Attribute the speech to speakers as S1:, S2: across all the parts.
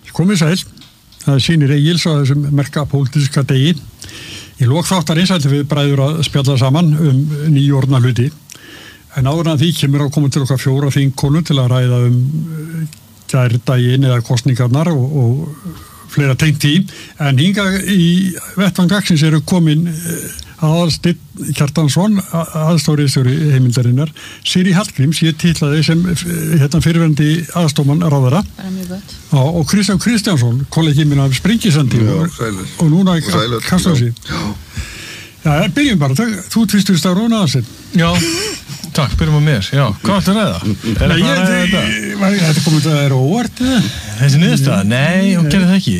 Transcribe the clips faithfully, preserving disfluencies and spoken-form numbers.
S1: Komið sæl, það sýnir Egils á þessum merka pólitíska degi. Í lok þáttarins ætlum við bræður að spjalla saman um nýjórna hluti. En áður en því kemur að koma til okkar fjóra þingkonur til að ræða um gærdaginn eða kosningarnar og, og fleira tengt í. En hingað í vettvang dagsins eru komin Aðalsteinn Kjartansson, aðstofriðstjóri heimildarinnar, Sirrí Hallgríms, ég titlaði sem hérna fyrirverandi aðstofmann ráðherra.
S2: Bara mjög gott.
S1: Já, og Kristján Kristjánsson, kollegi minn af Sprengisandi og, og núna Kastljósi.
S3: Já.
S1: Já, byrjum bara, þú tvistust á Rúna Aðalsteinn.
S4: Já, takk, byrjum á mér. Já, hvað ættu að ræða? Er
S1: Nei, ég, þetta? Þetta komið að það er óvart, eða?
S4: Þessi niðurstaða? Nei, hún gerði það ekki.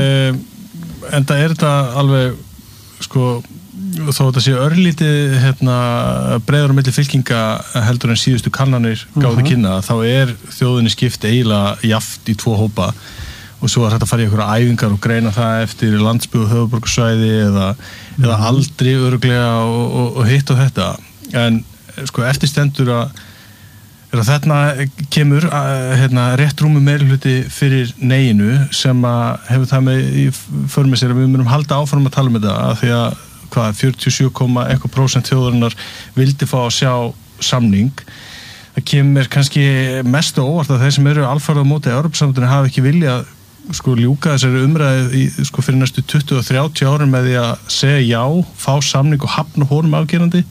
S4: Uh, en það er þetta alveg, sko, þó þetta sé örlítið hérna, breiður á milli fylkinga heldur en síðustu kannanir gáðu kynna, þá er þjóðinni skipt eiginlega jaft í tvo hópa og svo er þetta að fara í einhverja æfingar og greina það eftir landsbyggð og höfuðborgarsvæði eða, mm. eða aldri örugglega og, og, og hitt og þetta. En sko eftir stendur að, að þarna kemur að, hérna, rétt rúmi meirihluti fyrir neyinu sem að hefur það með í för með sér að við munum halda áfram að tala um þetta að því að hvað, fjörutíu og sjö komma eitthvað prósent þjóðarinnar vildi fá að sjá samning. Það kemur kannski mest á óvart að þeir sem eru alfarið á móti Evrópusambandinu hafa ekki viljað sko ljúka þessari umræðu í, sko, fyrir næstu tuttugu og þrjátíu árum með því að segja já, fá samning og hafna honum afgerandi.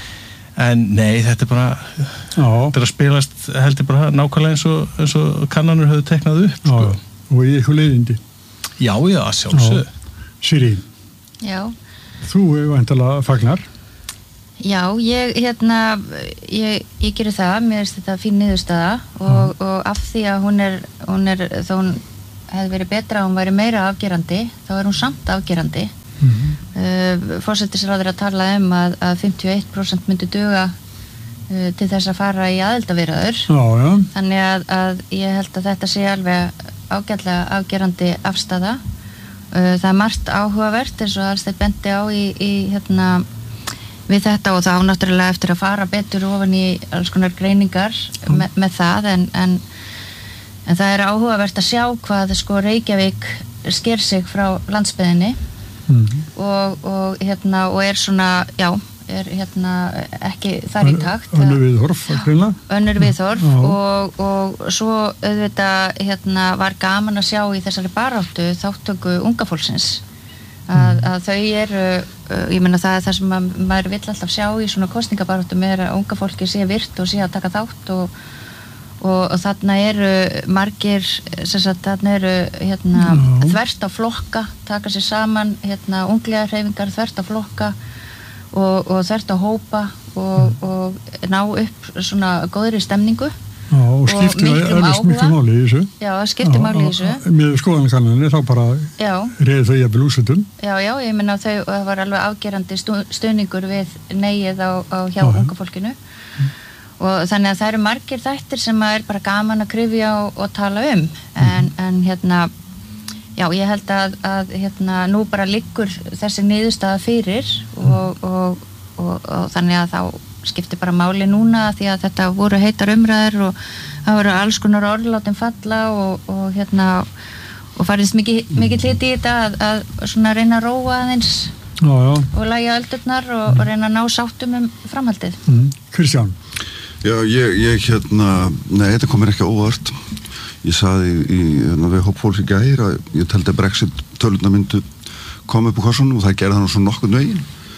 S4: En nei, þetta er bara þetta er að spilast heldur bara nákvæmlega eins og, eins og kannanur höfðu teknað upp. Sko.
S1: Já, og í eitthvað leiðindi.
S4: Já, já, sjálfsögðu.
S1: Sirrí.
S2: Já.
S1: Þú hefur væntanlega fagnar.
S2: Já, ég, hérna, ég, ég gerir það, mér finnst þetta fín niðurstaða og, og af því að hún er, hún er, þó hún hefði verið betra að hún væri meira afgerandi, þá er hún samt afgerandi. Mm-hmm. Uh, Forsætisráðherra talaði um að, að fimmtíu og eitt prósent myndi duga uh, til þess að fara í aðildarviðræður.
S1: Já, já.
S2: Þannig að, að ég held að þetta sé alveg ágætlega afgerandi afstaða. Uh, það er margt áhugavert eins og Aðalsteinn benti á í, í hérna við þetta og þá náttúrulega eftir að fara betur ofan í alls konar greiningar mm. me, með það en, en, en það er áhugavert að sjá hvað sko Reykjavík sker sig frá landsbyggðinni mm. og, og hérna og er svona, já er hérna ekki þar í takt
S1: önnur viðhorf
S2: önnur viðhorf og, og svo auðvitað hérna var gaman að sjá í þessari baráttu þáttöku unga fólksins að, að þau eru ég meina það er það sem að, maður vill alltaf sjá í svona kosningabaráttum er að unga fólki sé virt og sé að taka þátt og, og, og þarna eru margir sem sagt þarna eru hérna no. þvert á flokka taka sér saman hérna unglega hreyfingar þvert á flokka Og, og þvert að hópa og, mm. og ná upp svona góðri stemningu
S1: já, og skipti alveg miklu máli í þessu
S2: já, skipti máli í þessu
S1: með skoðanakannanir þá bara reyði þau jafnvel úrslitum
S2: já, já, ég meina þau það var alveg afgerandi stuðningur við neyið á, á hjá já, unga fólkinu mm. og þannig að það eru margir þættir sem er bara gaman að kryfja og, og tala um en, mm. en hérna Já, ég held að, að hérna, nú bara liggur þessi niðurstaða fyrir og, og, og, og þannig að þá skiptir bara máli núna því að þetta voru heitar umræður og það voru alls konar orðlátin falla og, og, hérna, og farist mikið, mikið hluti í þetta að, að svona reyna að róa aðeins
S1: já, já.
S2: og lægja öldurnar og, og reyna að ná sáttum um framhaldið.
S1: Mm. Kristján?
S3: Já, ég, ég hérna, nei, þetta komir ekki óvart. Ég saði í, í við hópfólks í gær að ég teldi að Brexit tölurnar myndu koma upp á korsunum og það gerði það nú svo nokkurn veginn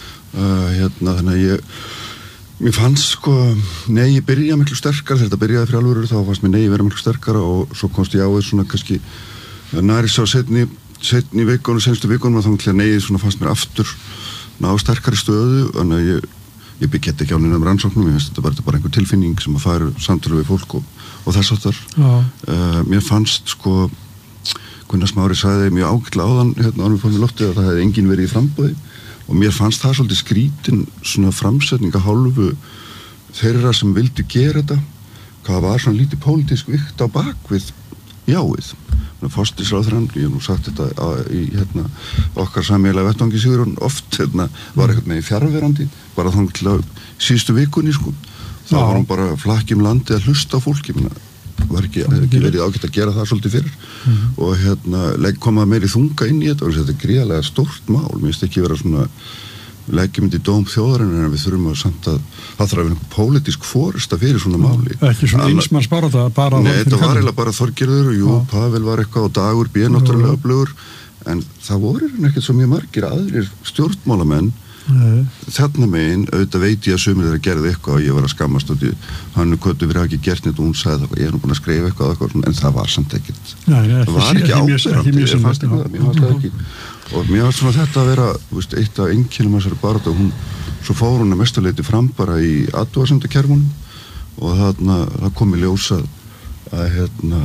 S3: uh, hérna þannig að ég mér fannst sko nei ég byrja miklu sterkar þegar þetta byrjaði fyrir alvöru þá fannst mér nei vera miklu sterkara og svo komst ég á því svona kannski næri sá setni setni vikunum, senstu vikunum og þá til að nei svona fannst mér aftur ná sterkari stöðu þannig að ég ég byggjett ekki á neinum rannsóknum ég veist þetta var bara einhver tilfinning sem að fara samtölu við fólk og og þess aftar uh, mér fannst sko Gunnar Smári sagði mjög ágætlega áðan hérna ánum fórum í loftið að það hefði enginn verið í framboði og mér fannst það svolítið skrítin svona framsetning að hálfu þeirra sem vildi gera þetta hvað var svona lítið pólitísk vikt á bakvið jáið forsætisráðherrann, ég hef nú sagt þetta að, í hérna, okkar sameiginlega vettvangi Sigurjón oft hérna, var eitthvað með fjarverandi bara þannig til að síðustu vikunni sko þá var hún bara flakki um landi að hlusta á fólki minna. var ekki, ekki verið ágætt að gera það svolítið fyrir mm-hmm. og hérna koma meiri þunga inn í þetta og þetta er gríðarlega stórt mál, mér finnst ekki vera svona leggjum þetta í dóm þjóðarinnar en við þurfum að samt að það þarf að vera einhver pólitísk forysta fyrir svona máli.
S1: Ekki svona einsmanns bara það bara...
S3: Nei, þetta var eiginlega bara Þorgerður og jú, já. Pavel var eitthvað og Dagur B. náttúrulega öflugur en það voru ekkert svo mjög margir aðrir stjórnmálamenn Nei. Þarna megin, auðvitað veit ég að sumir þeirra gerði eitthvað og ég var að skammast út í Hannu Kötu við hafa ekki gert neitt og hún sagði það ég er nú búin að skrifa eitthvað, eitthvað en það var samt ekkert
S1: Nei, nei,
S3: það var ekki ábyrgandi ég fannst ekki það, mér fannst það ekki og mér fannst svona þetta að vera veist, eitt af einkennum þessari baráttu og hún, svo fór hún að mestuleiti fram bara í athugasemdakerfunum og þarna, það kom í ljós að, að hérna,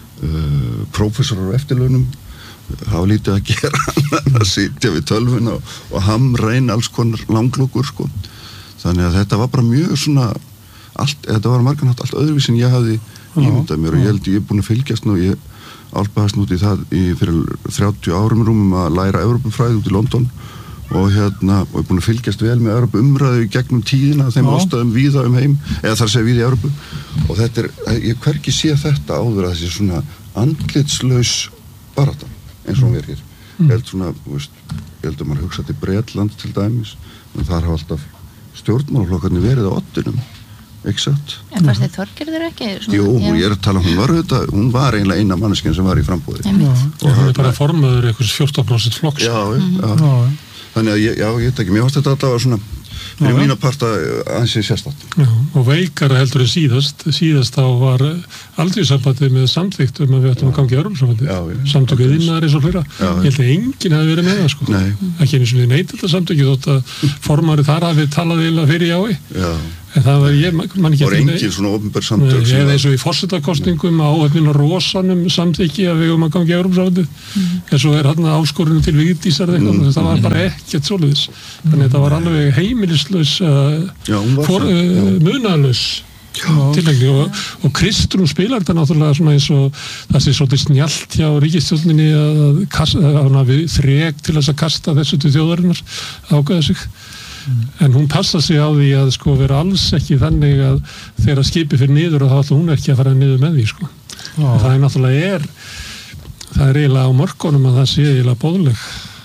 S3: uh, prófessorar á eftirlaunum hafa lítið að gera að sitja við tölvuna og, og hamra inn alls konar langlokkur sko. Þannig að þetta var bara mjög svona allt, þetta var marganhátt allt öðruvísi en ég hafði ímyndað mér og ég held ég er búin að fylgjast nú ég álpaðast nút í það í fyrir þrjátíu árum rúmum að læra Evrópufræði út í London og hérna og er búin að fylgjast vel með Evrópu umræðu í gegnum tíðina þeim ástæðum víða um heim eða þar segja víða í Evrópu og þetta er, ég hvergi sé þetta áður að þessi svona andlitslaus barátta eins og hún verið hér. Mm. Ég held svona, veist, ég held að maður hugsa til Bretland til dæmis, en þar hafa alltaf stjórnmálaflokkarnir verið á oddinum, ekki satt?
S2: En fannst þið Þorgerður ekki?
S3: Jú, já. Ég er að tala, hún var auðvitað, hún var eiginlega eina manneskjan sem var í frambúði.
S5: Já, og hún er bara formaður einhvers fjórtán prósent flokks.
S3: Já, mm-hmm. já, já. Þannig að ég, já, ég veit ekki, mér fannst þetta alltaf að svona, fyrir mína parta ansið sérstætt.
S5: Já, og veikara heldur en síðast, síðast þá var aldrei með samþykkt um að við ættum að gangi í Evrópusambandið, samtökuð innar eins og fleira. Já, ég held að enginn hafi verið með það sko. Nei. Ekki eins og við neyta þetta samtökið þótt að formari þar hafi talað eiginlega fyrir jái. Já. En það var, ég man ekki
S3: eftir engin svona opinber samtök
S5: ég eða eins og í forsetakosningum áhöfnin og rosanum samþykki að við um að gangi í Evrópusambandið mm. en svo er þarna áskorunum til Vigdísar eitthvað, mm. það var bara ekkert svoleiðis þannig að þetta var alveg heimilislaus uh, uh, munalaus tilhengni og, og Kristrún spilar þetta náttúrulega svona eins og það sé svolítið snjallt hjá ríkisstjórninni að kasta, að við þrek til þess að kasta þessu til þjóðarinnar ákveða sig en hún passa sig á því að sko vera alls ekki þannig að þegar skipi fyrir niður og þá ætla hún ekki að fara niður með því sko. Það er náttúrulega er það er eiginlega á mörkunum að það sé eiginlega boðleg.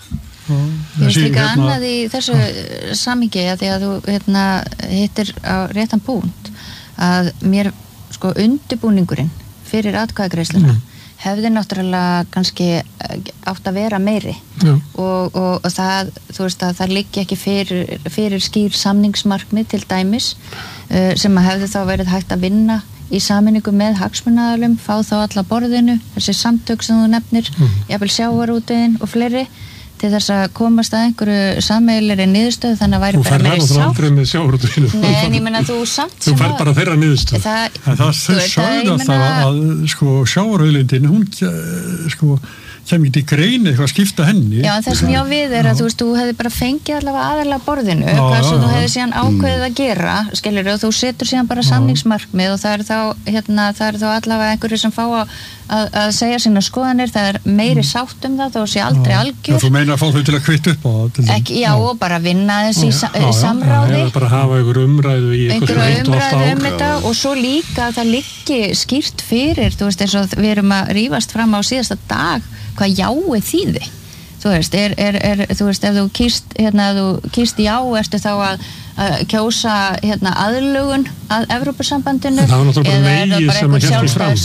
S2: Ég veist líka annað í þessu samhengi að því að þú hérna, hittir á réttan punkt að mér sko undirbúningurinn fyrir atkvæðagreiðsluna mm. hefði náttúrulega kannski átt að vera meiri og, og, og það, þú veist að það liggi ekki fyrir, fyrir skýr samningsmarkmið til dæmis uh, sem að hefði þá verið hægt að vinna í sameiningu með hagsmunaaðilum, fá þá alla borðinu, þessi samtök sem þú nefnir, mm. jafnvel sjávarútveginn og fleiri til þess að komast að einhverju sameiginlegri niðurstöðu þannig að væri bara meiri sátt. Þú fær
S5: aldrei með sjávarútveginu.
S2: Nei, en ég menna þú samt
S5: sem að... Þú fær bara þeirra niðurstöðu.
S1: Það, það sögðu alltaf að sko sjávarauðlindin, hún sko sem ekki grein eitthvað skipta henni.
S2: Já, en það sem ég á við er að þú veist, þú hefði bara fengið allavega aðalega borðinu, já, hvað sem þú hefði síðan ákveðið að gera, skilur, og þú setur síðan bara samningsmarkmið og það er þá, hérna, það er þá allavega einhverju sem fá að, að, að segja sína skoðanir, það er meiri sátt um það, þá sé aldrei algjör.
S1: Já, þú meina að fá þau til að kvitta upp á það?
S2: Ekki, já, og bara vinna þessi í sa, samráði.
S5: Já, bara hafa einhver umræðu í einhver eitt og allt
S2: um þetta, og svo líka það liggi skýrt fyrir, þú veist, eins og við erum að rífast fram á síðasta dag hvað jáið þýði þú veist, er, er, er, þú veist, ef þú kýrst hérna, ef þú kýrst já, ertu þá að, að kjósa hérna aðlögun að Evrópusambandinu
S5: það var náttúrulega bara megið sem að hérstu fram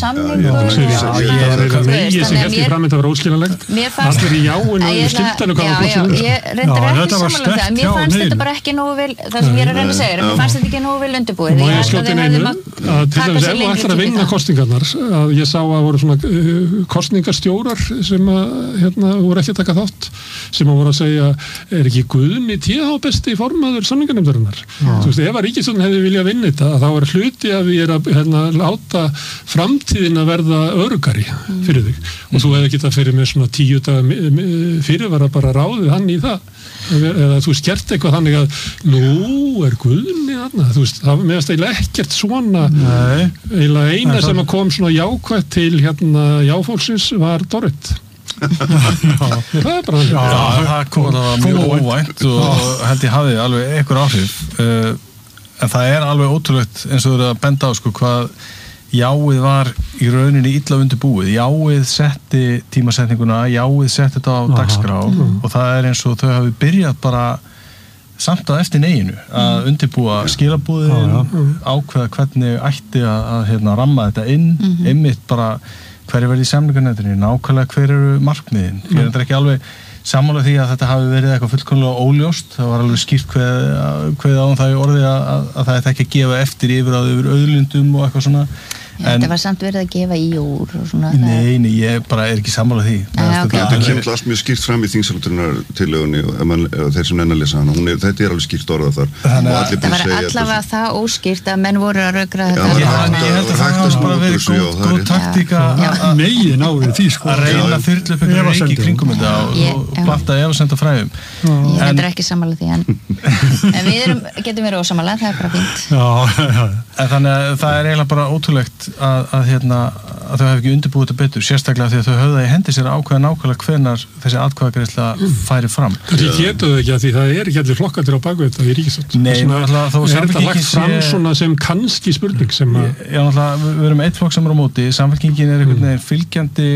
S5: það var eitthvað megið sem hérstu fram þetta var óskiljanlegt allir í jáinu og skiltanu hvað var
S2: plötsinu ég reyndar ekki samanlega það mér fannst þetta bara ekki nógu vel það sem ég er að reyna að segja mér fannst þetta ekki nógu vel undirbúið
S5: og ég skjóti einu að til dæmis ef þú ætlar að vinna kosningarnar að ég sá að voru svona kosningarstjórar sem hérna voru ekki að taka þátt sem að voru að segja er ekki Guðni T H besti formaður samninganefndarinnar þú veist ef að ríkisstjórnin hefði viljað vinna þetta þá er hluti að við erum að hérna, láta framtíðin að verða öruggari fyrir þig mm. og þú hefði getað fyrir með svona tíu daga fyrirvara bara ráðið hann í það eða þú skert eitthvað þannig að nú er Guðni þarna þú veist, það meðast eiginlega ekkert svona Nei. eiginlega eina sem að kom svona jákvætt til hérna jáfólksins var Dorrit
S4: það er bara já, það kom það mjög óvænt og held ég hafði alveg einhver áhrif uh, en það er alveg ótrúlegt eins og þú eru að benda á sko hvað jáið var í rauninni illa undirbúið, jáið setti tímasetninguna, jáið setti þetta á dagskrá og það er eins og þau hafi byrjað bara samt að eftir neginu að undirbúa skilabúðin, ákveða hvernig ætti að, að hérna, ramma þetta inn, mm-hmm. einmitt bara hver er verið í samningarnefndinni, nákvæmlega hver eru markmiðin. Ég er þetta ekki alveg sammála því að þetta hafi verið eitthvað fullkomlega óljóst, það var alveg skýrt hvað, hvað á það í orði að, að, að það ætti ekki að gefa eftir yfir að yfir auðlundum og eitthvað svona.
S2: En, þetta var samt verið að gefa í úr og svona.
S4: Nei, nei, ég bara er ekki sammála því.
S2: Ah, okay.
S3: Þetta kemur allt mjög skýrt fram í þingsaluturnartillögunni og þeir sem nenn að lesa hana, hún er, þetta er alveg skýrt orðað þar.
S2: Þannig að það var allavega það óskýrt að menn voru að rökra þetta.
S4: Já, ég, ég held að það hafa bara verið góð, góð taktíka
S1: að megin árið því sko.
S4: Að reyna að þyrla upp einhverju reiki í kringum þetta og planta efasemda fræðum.
S2: Ég heldur ekki sammála því en við erum, getum verið ósammála, það er bara fínt.
S4: En þannig að það er eiginlega bara ótrúlegt að, að, hérna, að þau hafa ekki undirbúið þetta betur, sérstaklega því að þau höfðu í hendi sér að ákveða nákvæmlega hvenar þessi atkvæðagreiðsla færi fram.
S5: Kannski getur þau ekki að því það er ekki allir flokkandir á bakvið þetta í ríkisstjórn.
S4: Nei, náttúrulega þó
S5: er þetta lagt fram svona sem kannski spurning sem að...
S4: Já, náttúrulega, við erum eitt flokk sem er á móti, Samfylkingin er einhvern veginn fylgjandi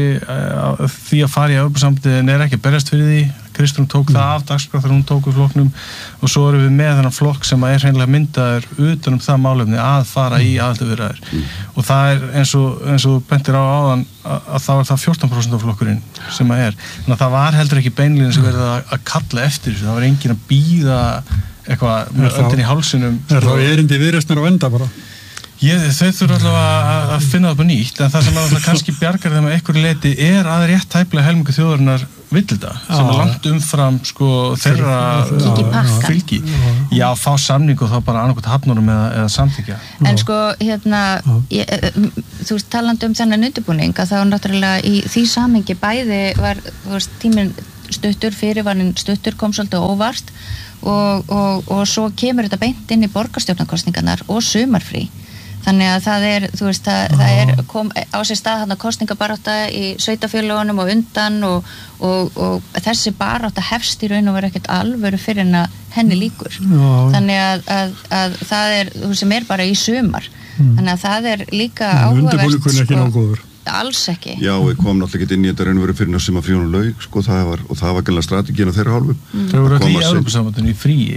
S4: því að fara í Evrópusambandið en er ekki að berjast fyrir því. Kristrún tók það af dagskrá þegar hún tók við flokknum og svo erum við með þennan flokk sem er hreinlega myndaður utan um það málefni að fara í aðildarviðræður mm. og það er eins og, eins og bentir á áðan að, að það var það fjórtán prósent af flokkurinn sem að er. Þannig að það var heldur ekki beinlíðin sem verið að, að kalla eftir þessu, það var enginn að bíða eitthvað með öndin í hálsinum.
S1: Er þá erindi viðreisnar á enda bara?
S4: Ég, þau þurfa allavega að, að finna það upp á nýtt en það sem allavega kannski bjargar þeim að einhverju leiti er að rétt tæplega helmingu þjóðarinnar vill þetta, sem er langt umfram sko þeirra fylgi. Já, fá samning og þá bara annarkvæmt hafnunum eða, eða samþykja.
S2: En sko, hérna, ég, þú veist, talandi um þennan undirbúning að þá náttúrulega í því samhengi bæði var, þú veist, tíminn stuttur, fyrirvarinn stuttur kom svolítið óvart og, og, og svo kemur þetta beint inn í borgarstjórnarkosningarnar og sumarfrí. Þannig að það er, þú veist, það, það er kom á sér stað þarna kosningabarátta í sveitafélögunum og undan og, og, og þessi barátta hefst í raun og veru ekkert alvöru fyrir en að henni líkur. Já. Þannig að, að, að það er, þú sem er bara í sumar. Mm. Þannig að það er líka áhugavert, sko. Alls ekki.
S3: Já, við komum náttúrulega ekki inn í þetta raun og veru fyrir að sem að fríunum laug, sko, það var, og það var gæla strategíin á þeirra hálfu.
S4: Mm. Þau voru ekki í Evrópusambandinu í fríi.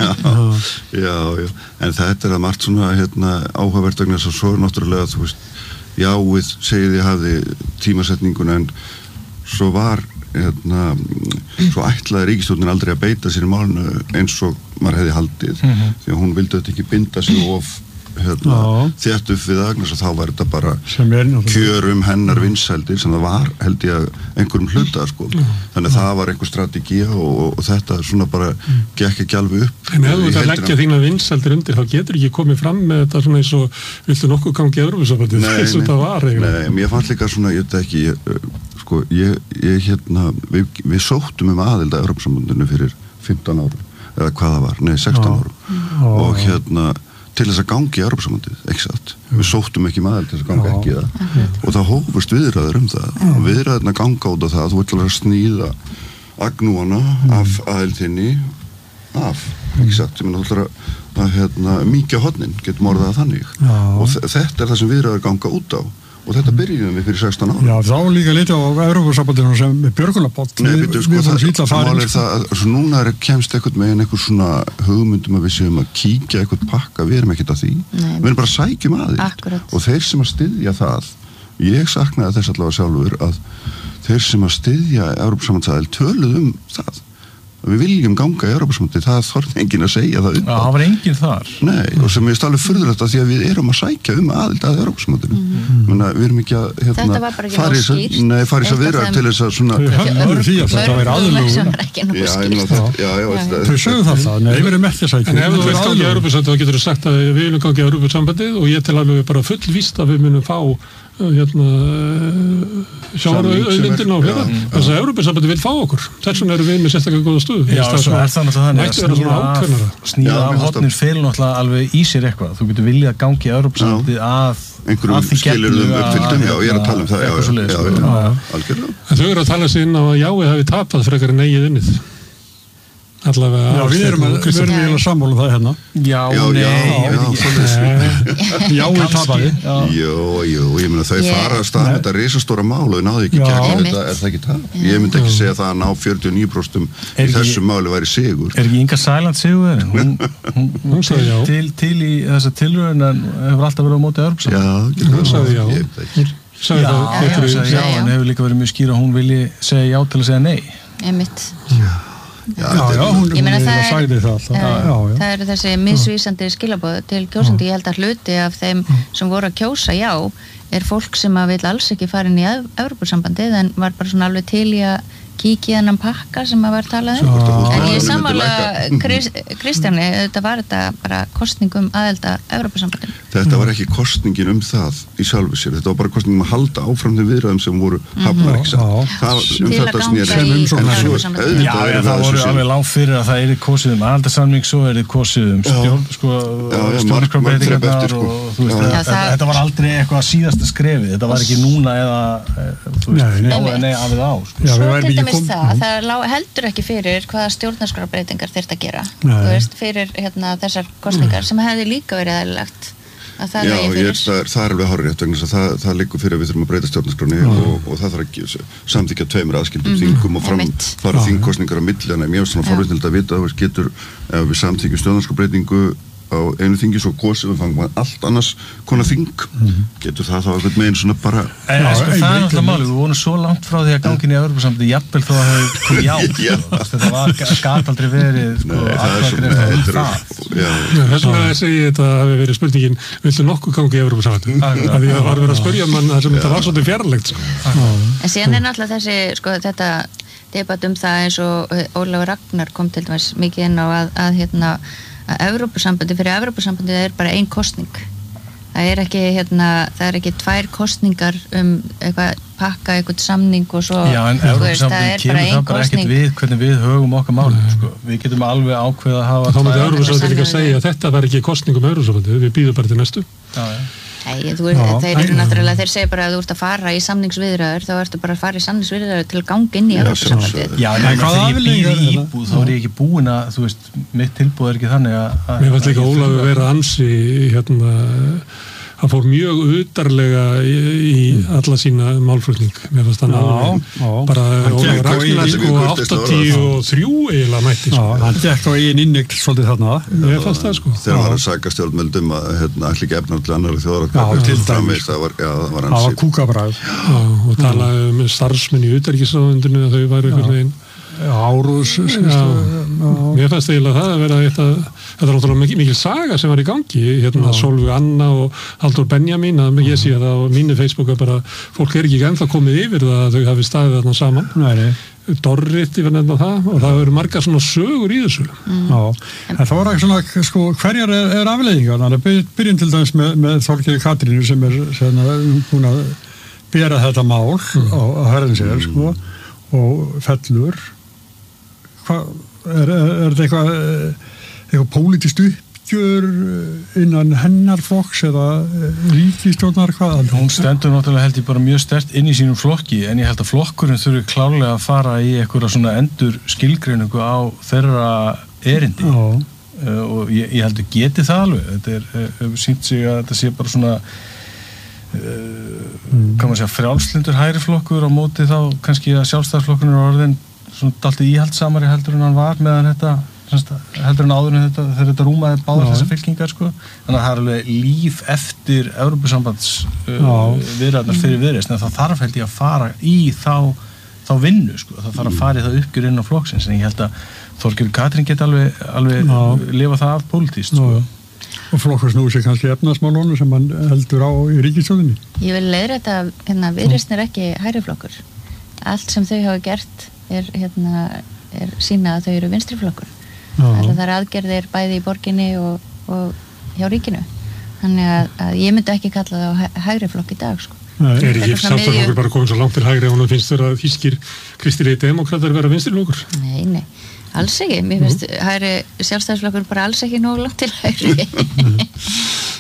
S3: já, já, já, en þetta er að margt svona, hérna, áhugavert vegna þess að svo er náttúrulega, þú veist, já, við segið ég hafði tímasetninguna en svo var, hérna, svo ætlaði ríkisstjórnin aldrei að beita sér í málinu eins og maður hefði haldið, mm-hmm. því að hún vildi þetta ekki binda sig of hérna, þétt upp við Agnes og þá var þetta bara kjörum hennar vinsældir sem það var held ég að einhverjum hluta sko. Þannig að það var einhver strategi og, og þetta svona bara gekk ekki alveg upp.
S5: En ef þú þetta leggja þína vinsældir undir þá getur ekki komið fram með þetta svona eins og viltu nokkuð gangi Evrópusambandið eins og þetta var eiginlega.
S3: Nei, mér fannst líka svona, ég veit ekki ég, sko, ég, ég hérna við, við sóttum um aðild að Evrópusambandinu fyrir fimmtán árum, eða hvað það var, nei sextán árum og hérna til þess að gangi í Evrópusambandið, ekki satt. Við sóttum ekki maður til þess að ganga ekki í það. Mm. Og það hófust viðræður um það. Mm. Og viðræðurna ganga út af það að þú ætlar að sníða agnúana mm. af aðildinni af, ekki satt. Ég meina, þú ætlar að, að hérna, mýkja hornin, getum orðað þannig. Já. Og þetta er það sem viðræður ganga út á. Og þetta byrjum við fyrir sextán ára.
S1: Já, þá líka litið á Evrópusambandinu sem björgunarbátt.
S3: Nei, byrju, sko, það, það máli er það að svo núna er kemst eitthvað með einhver svona hugmyndum að við séum að kíkja eitthvað pakka, við erum ekkert að því. Nei. Við erum bara að sækjum aðild.
S2: Akkurat.
S3: Og þeir sem að styðja það, ég saknaði þess allavega sjálfur að þeir sem að styðja Evrópusambandsaðild töluðu um það. Við viljum ganga í Evrópusambandið, það þorði enginn að segja það upp á.
S4: Já, það var enginn þar.
S3: Nei, og sem ég stálega furðulegt að því að við erum að sækja um aðild að Evrópusambandinu. Mm. Menna, við erum ekki að, hérna,
S2: þetta var bara ekki nóg skýrt.
S3: Nei, farið þess að vera til þess að svona...
S1: Þau höfðu því að þetta væri aðlögun.
S3: Já, já, já.
S1: Þau sögðu það það, nei, við erum ekki að sækja.
S5: En ef þú vilt ganga í Evrópusambandið, þá getur þú sagt að við viljum ganga í Evrópusambandið og ég tel alveg bara fullvíst að við munum fá hérna sjávarauðlindin á fleira þess að Evrópusambandið vil fá okkur þess vegna erum við með sérstaklega góða stöðu.
S4: Já, svo er það náttúrulega þannig að sníða af hornin fel náttúrulega alveg í sér eitthvað. Þú getur viljað að gangi Evrópusambandið að
S3: einhverjum skilurðum uppfylltum, já, ég er að tala um það, já, já, já, algjörlega.
S5: En þau eru að tala sig inn á að jáið hafi tapað frekar en eigið unnið. allavega
S1: Já, við erum að verða sammála það hérna.
S4: Já,
S3: Já,
S4: nei,
S3: já,
S4: ég veit ekki.
S3: já,
S1: Já, við tapaði.
S3: Jú, jú, ég meina þau
S2: Ég-
S3: fara að staða þetta risastóra mál og þau náðu ekki
S1: Já.
S3: gegn
S2: Einmitt.
S3: þetta, er það ekki það? Ég myndi ekki segja það að ná fjörutíu og níu prósent í
S4: Er ekki-
S3: þessu máli væri sigur.
S4: Er ekki Inga Sæland sigur? Hún, hún, hún
S5: sagði já.
S4: til, til í þessa tilraun en hefur alltaf verið á móti
S3: Já,
S4: Evrópusambandinu.
S3: getur
S5: Hún
S3: það.
S5: sagði já.
S3: Ég veit ekki.
S5: sagði
S4: Já,
S5: það
S4: hún
S5: einhverju-
S4: sagði já,
S2: Já, já.
S4: en hefur líka verið mjög skýr að hún vilji segja já til að segja nei.
S2: einmitt
S3: Já,
S1: Já,
S3: þetta er-
S1: já, hún,
S2: Ég meina,
S1: hún
S2: það er-
S1: sagði það alltaf.
S2: Já,
S1: Já, já.
S2: það eru þessi misvísandi skilaboð til kjósandi, ég held að hluti af þeim sem voru að kjósa já er fólk sem að vil alls ekki fara inn í Evrópusambandið en var bara svona alveg til í að kíkja í þennan pakka sem að var talað um.
S3: Hvort að
S2: En
S3: húsnæðisverðið
S2: ég
S3: myndi
S2: sammála
S3: lækka.
S2: Krist, Kristjáni, þetta var þetta bara kostningum aðeld að Evrópusambandinu.
S3: Þetta var ekki kostningin um það í sjálfu sér, þetta var bara kostningin um að halda áfram þeim viðræðum sem voru hafnar ekki satt.
S1: Já.
S3: Það um
S2: Til að
S3: þetta
S2: ganga
S3: snýri.
S1: Sem
S2: í
S1: umsóknar.
S3: En svo
S2: Evrópusambandið.
S3: auðvitað
S4: Já,
S3: erum
S4: já,
S3: við
S4: það
S3: að
S4: voru
S3: þessu sem-
S4: alveg langt fyrir að það er kosið um aðaldarsamning, svo er þið kosið um stjórn, sko,
S3: Já, já, margt- margt þrepp eftir, sko.
S4: og þú veist,
S3: Já.
S4: þetta,
S2: Já, það-
S4: þetta var aldrei eitthvað síðasta skrefið, þetta var ekki núna eða, eh, þú veist,
S1: Nei, nei.
S4: já eða nei, af eða á, sko.
S1: Já, við
S2: Svo
S1: værum
S2: til
S1: ekki
S2: dæmis
S1: kom-
S2: það, það lá, heldur ekki fyrir hvaða stjórnarskrárbreytingar þyrft að gera
S1: Nei.
S2: þú veist, fyrir hérna, þessar kostningar sem hefði líka verið eðlilegt að það
S3: Já,
S2: lægi
S3: ég,
S2: fyrir
S3: það, er, það er alveg hárrétt vegna þess að það, það liggur fyrir að við þurfum að breyta stjórnarskránni og, og það þarf að ge- samþykkja tveimur aðskildum þingum og fram
S2: einmitt.
S3: fara þingkostningar á milli, en ég er svona
S2: Já.
S3: forvitnild að vita að við getur, ef við samþykkjum stjórnarskrárbreytingu á einu þingi svo kosið við fangum allt annars konar þing, getur það þá einhvern veginn svona bara
S4: En
S1: Já,
S4: sko,
S1: ein-
S4: það er
S1: ein-
S4: náttúrulega máli, við vorum svo langt frá því að gangin í Evrópusambandið jafnvel þó að það hefði komið já,
S3: Já.
S4: sko. Þetta var gat aldrei verið, sko,
S3: Nei, það er svona,
S4: atkvæðagreiðsla um
S3: þetta
S4: það.
S3: er já,
S5: Þess vegna segi ég þetta hafi verið spurningin viltu nokkuð gangi í Evrópusambandið?
S4: Akkurat.
S5: Af því að það var verið að spyrja mann þar sem þetta var svolítið fjarlægt sko.
S2: en síðan er náttúrulega þessi sko, þetta debatt um það eins og eh, Ólafur Ragnar kom til dæmis mikið inn á að, að hérna að Evrópusambandi, fyrir Evrópusambandið er bara ein kostning það er ekki hérna, það er ekki tvær kostningar um eitthvað pakka, eitthvað samning og svo
S4: Já, en
S2: þú veist, það
S4: Evrópusambandið
S2: er bara
S4: kemur
S2: ein
S4: það bara ekkert
S2: kostning
S4: við hvernig við högum okkar máli, sko. Við getum alveg ákveð að hafa
S5: Þá myndi
S4: tvær-
S5: Evrópusambandið líka segja að þetta var ekki kostning um Evrópusambandið, við býðum bara til næstu.
S4: Já, já.
S2: Nei, þú veist,
S1: Já,
S2: þeir eru
S1: en-
S2: náttúrulega, þeir segja bara að þú ert að fara í samningsviðræður, þá ertu bara að fara í samningsviðræður til að ganga inn í
S3: Já,
S2: Evrópusambandið.
S3: sjálfsögðu.
S4: Já, en
S1: En
S4: þegar
S1: hvaða
S4: ég býð
S1: afleiðingar
S4: í
S1: er þetta?
S4: íbúð þá er ég ekki búin að, þú veist, mitt tilbúð er ekki þannig að... að-
S5: Mér fannst líka
S4: að ég
S5: Ólafur
S4: þurfi að-
S5: vera ansi hérna, hann fór mjög utarlega í, í alla sína málflutning. Mér fannst hann
S1: Já,
S5: alveg
S1: já.
S5: bara
S1: Hann
S5: Ólafur
S1: gekk á
S5: Ragnar
S1: eigin-
S5: sko áttatíu og þrjú eiginlega mætti
S1: Já,
S5: sko.
S1: hann gekk á eigin innigt svolítið þarna.
S5: Mér fannst það sko.
S3: þegar var að sæka stjórnmöldum að hérna, allir ekki efna til annar þjóðar
S1: Já, til dæmis.
S3: það var, já, það var
S1: Það var
S3: ansi
S1: kúkabræð.
S5: Já, og talaði um starfsmenn í utanríkisráðuneytinu að þau væri einhvern veginn.
S1: Árús.
S5: Mér fannst eiginlega það að vera eitt að þetta er náttúrulega mikil, mikil saga sem var í gangi hérna Sólveig Anna og Halldór Benjamín að ég sé að það á mínu Facebook að bara fólk er ekki ennþá komið yfir það að þau hafi staðið þarna saman
S1: Nei, nei.
S5: Dorrit yfir nefna það og það eru margar svona sögur í þessu
S1: Já, en það var ekki svona, sko, hverjar er, er afleiðingar? Þannig að byrjum til dæmis með, með Þorgeiri Katrínu sem er sem er búin að bera þetta mál
S5: mm.
S1: á, á herðin sér, sko, og fellur. Hvað, er, er, er þetta eitthvað, eitthvað pólitískt uppgjör innan hennar flokks eða ríkisstjórnar, hvað?
S4: Hún stendur náttúrulega held ég bara mjög sterkt inn í sínum flokki en ég held að flokkurinn þurfi klárlega að fara í einhverja svona endur skilgreiningu á þeirra erindi
S1: Já,
S4: uh, og ég, ég held að geti það alveg þetta er, hefur sínt sig að þetta sé bara svona uh, mm. kann maður segja frjálslindur hægri flokkur á móti þá kannski að sjálfstæðarflokkurinn er orðin svona dálítið íhaldsamari heldur en hann var meðan þetta semst, heldur en áður en þetta þegar þetta rúmaði báðar
S1: Já.
S4: þessar fylkingar sko þannig að það er alveg líf eftir Evrópusambands uh,
S1: Já.
S4: viðræðnar fyrir viðreisn en það þarf held ég að fara í þá, þá vinnu sko það þarf að fara í það uppgjör inn á flokksins en ég held að Þorgeir Katrín geti alveg, alveg
S1: Já.
S4: lifa það af pólitískt sko.
S1: já. Og flokkur snúi sig kannski efnaðsmálunum sem hann heldur á í ríkisstjórninni.
S2: Ég vil leiðra þetta, hérna, viðreisn er ekki hægri flokkur. Allt sem þau hafa gert er, hérna, er sína að þau eru vinstri flokkur. Alltaf það er aðgerðir bæði í borginni og, og hjá ríkinu. Þannig að, að ég myndi ekki kalla það á hæ- hægri flokk í dag, sko.
S1: Nei.
S5: Er ekki
S2: Þetta er svona
S5: samtalokkur
S2: miðju-
S5: bara komin svo langt til hægri og hún finnst þér að þýskir kristilegi demókratar vera vinstri flokkur?
S2: Nei, nei, alls ekki. Mér finnst hægri sjálfstæðisflokkur bara alls ekki nógu langt til hægri.
S5: Það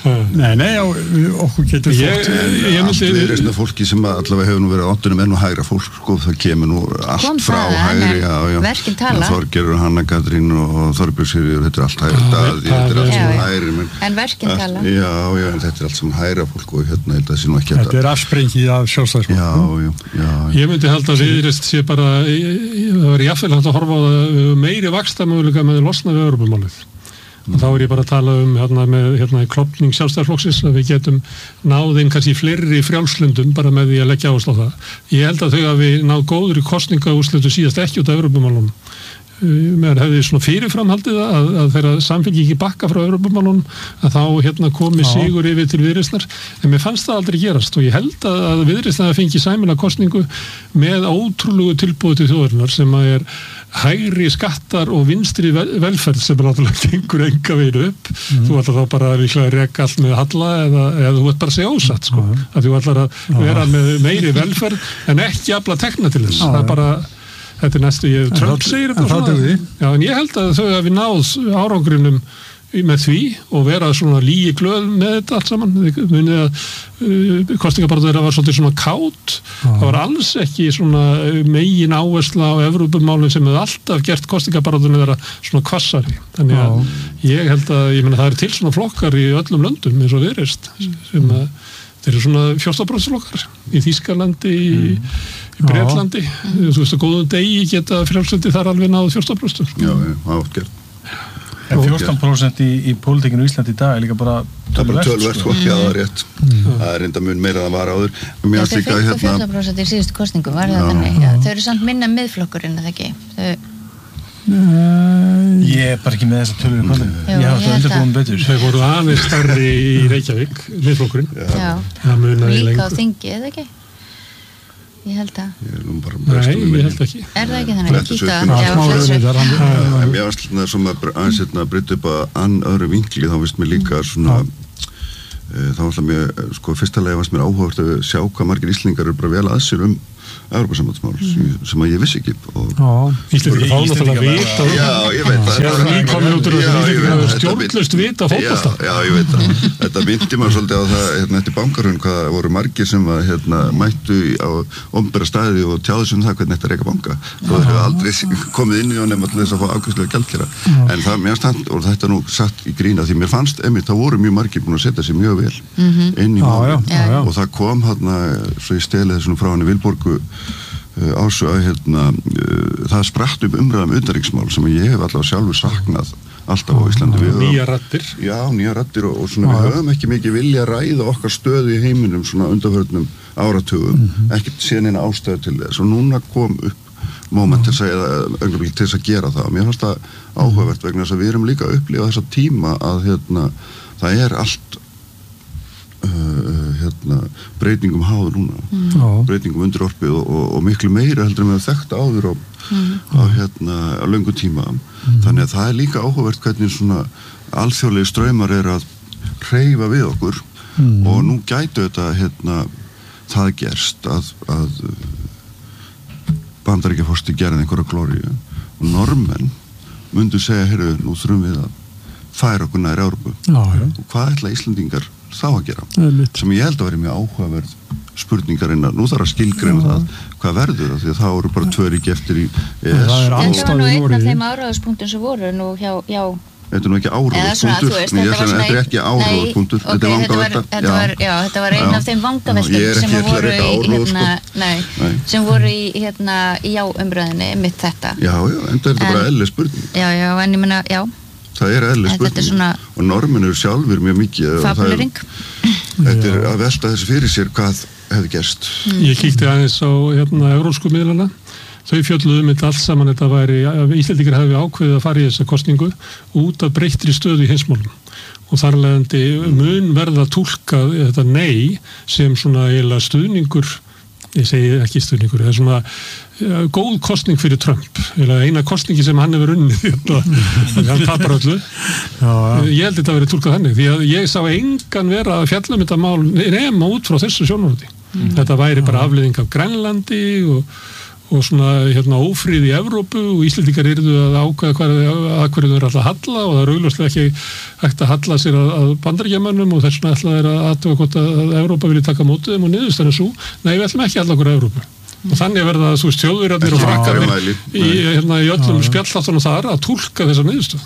S1: Nei, nei, á, okkur getur
S5: ég, ég
S3: allt viðreisna fólki sem allavega hefur nú verið áttunum enn og hægra fólk, sko, það kemur nú allt
S2: Kom
S3: frá
S2: það,
S3: hægri, já, já.
S2: Verkin tala.
S3: Þorgerður, Hanna Katrín og Þorbjörn Sigríður, þetta er allt hægri, Daði, þetta er allt
S2: Já,
S3: sem
S2: já.
S3: hægri. Men,
S2: En verkin
S3: allt,
S2: tala.
S3: Já, já, en þetta er allt sem hægra fólk og hérna, held að það sé nú ekki
S1: Þetta er afsprengið af sjálfstæðisflokk.
S3: Já, já, já.
S5: Ég myndi halda að Viðreisn sé bara, það var jafnvel hægt að horfa á það meiri vaxtamöguleika með losna við Evrópumálið. Og þá er ég bara að tala um hérna, með hérna, klopning sjálfstæðisflokksins að við getum náðinn kannski fleiri frjálslundum bara með því að leggja áherslu á það. Ég held að þau að við náð góður í kosningaúrslitum síðast ekki út af Evrópumálunum. Mér hefði svona fyrirframhaldið að, að þeirra samfélgi ekki bakka frá Evrópumálunum að þá hérna komi sigur yfir til Viðreisnar, en mér fannst það aldrei gerast og ég held að, að Viðreisnar fengi sæmilega kosningu með ótrúlegu tilboði til þjóðarinnar sem að er hægri skattar og vinstri velferð sem er náttúrulega gengur enga veginn upp. Mm. Þú ætlar þá bara að reka allt með halla eða, eða þú ætlar bara að segja ósatt sko. Mm. Að þú ætlar að vera með meiri velferð en ekki afla tekna til þess. Það er bara Þetta er næstu, ég, Trump segir þetta svona, já, en ég held að þau hafi náð árangrinum með því og vera svona lígi glöð með þetta allt saman. Munið að uh, kosningabaráttu þeirra var svolítið svona kátt, ah. það var alls ekki svona megin áhersla á Evrópumálin sem hefði alltaf gert kosningabaráttunni þeirra svona kvassari. Þannig að ah. ég held að, ég meina það er til svona flokkar í öllum löndum eins og Viðreisn sem að þeir eru svona fjórtánda-prósent í Þýskalandi, í, mm. í Bretlandi. Mm. Þú veist að góðum degi geta frjálslyndi þar alveg náðu fjórtán prósent.
S3: Já, það var gert.
S4: En fjórtán prósent í, í pólitíkinu í Íslandi í dag er líka bara
S3: tölvert. Það er bara tölvert, sko, já, það er rétt. Mm. Það er reynda mun meira en það var áður.
S2: Þetta er fyrst og fjórtán prósent í síðustu kosningu, var það þannig? Já, þau eru samt minna miðflokkurinn, eða ekki? Þau
S4: Ég er bara ekki með þessa tölur í kvöldum. Ég hafa þetta undirbúin betur.
S5: Þau voru aðeins starri í Reykjavík, miðflokkurinn.
S2: Já, líka á þingi, eða ekki? Ég held að.
S3: Ég er nú bara
S5: Nei, ég held ekki.
S2: Er það ekki þannig? Kíkta,
S1: já, flessu.
S3: En mér varst svona sem að aðeins hérna breytta upp að ann öðru vinkli, þá veist mér líka svona, þá var það mér, sko, fyrsta lagi varst mér áhugavert að sjá hvað margir Íslendingar eru bara vel að sér um Evrópusambandsmál mm. sem að ég vissi ekki og
S5: Íslendingar fá náttúrulega vita
S3: Já, ég veit það
S5: Sér að nýkomið út úr Íslendingar stjórnlaust vita fótbolta
S3: Já, já, ég veit það Þetta myndi maður svolítið á það hérna, eftir bankarun hvað voru margir sem að hérna, mættu á opinbera staði og tjáðu sem það hvernig þetta er ekki banka þó þeir eru aldrei komið inn í og nefna til þess að fá afgjörslega gjaldkera en það mér stand og þetta nú satt í grína því mér fannst einmitt það voru mjög margir búin að setja sig mjög vel mm-hmm. inn í málum og það kom hérna svo ég stelið þessum frá henni Vilborgu ásu að hérna, uh, það spratt upp umræðum utanríkismál sem ég hef allavega sjálfur saknað alltaf á Íslandi.
S5: Höfum, nýja raddir. Já,
S3: nýja raddir og, og svona við höfum ekki mikið vilja að ræða okkar stöðu í heiminum svona undanförnum áratugum, mm-hmm. ekkert síðan eina ástæðu til þess og núna kom upp moment til þess að, til þess að gera það og mér fannst það áhugavert vegna þess að við erum líka að upplifa þessa tíma að hérna, það er allt Uh, hérna, breytingum háður núna mm. breytingum undir orpið og, og, og miklu meira heldur en við þekkt áður á, mm. á, hérna, á löngu tíma mm. þannig að það er líka áhugavert hvernig svona alþjóðlegi straumar er að hreyfa við okkur mm. og nú gætu þetta hérna, það gerst að, að Bandaríkjaforseti gerði einhverja glóríu og normenn myndu segja, heyrðu, nú þurfum við að færa okkur nær Evrópu og hvað ætla Íslendingar þá að gera, Ætlitt. sem ég held að vera mjög áhugaverð spurningarinnar, nú þarf að skilgreina það, hvað verður það, því að það voru bara tvö ríki eftir í E S.
S2: En það var nú einn af þeim áráðspunktum sem voru nú hjá, já.
S3: Þetta er nú ekki áráðspunktur, þetta er ekki áráðspunktur, þetta er vangavelta.
S2: Já, þetta var einn af þeim vangaveltum sem voru í, hérna, nei, sem voru í, hérna, í já-umröðinni, mitt þetta.
S3: Já, já, en þetta er bara eðlileg spurning.
S2: Já, já, en ég menna, já.
S3: Það er eðlileg spurning svona og normin eru sjálfur mjög mikið
S2: fabulering
S3: þetta er að velta þessu fyrir sér hvað hefði gerst
S5: mm. Ég kíkti aðeins á hérna evrópsku miðlana þau fjölluðu um þetta allt saman þetta væri að Íslendingar hefði ákveðið að fara í þessa kosningu út af breyttri stöðu í heimsmálum og þar leiðandi mun verða túlkað þetta nei sem svona eiginlega stuðningur ég segi ekki stuðningur, það er svona ja, góð kosning fyrir Trump eða eina kosningi sem hann hefur unnið þannig hann tapar öllu já, ja. Ég held þetta að vera túlkað henni því að ég sá engan vera að fjalla um þetta mál nema út frá þessu sjónarhótti mm. þetta væri bara afleiðing af Grænlandi og, og svona hérna ófrið í Evrópu og Íslendingar yrðu að ákveða hvað að hverju þau eru alltaf að halla og það er augljóslega ekki hægt að halla sér að, að bandaríkjamönnum og þess vegna ætla þeir að athuga hvort að, að Evrópa vilji taka mótið þeim og niðurstaðan er sú, nei við ætlum ekki að halla okkur að Evrópu. Og þannig verða þú veist þjóðverjarnir og frakkarnir í, hérna, í öllum spjalláttunum þar að túlka þessa niðurstöð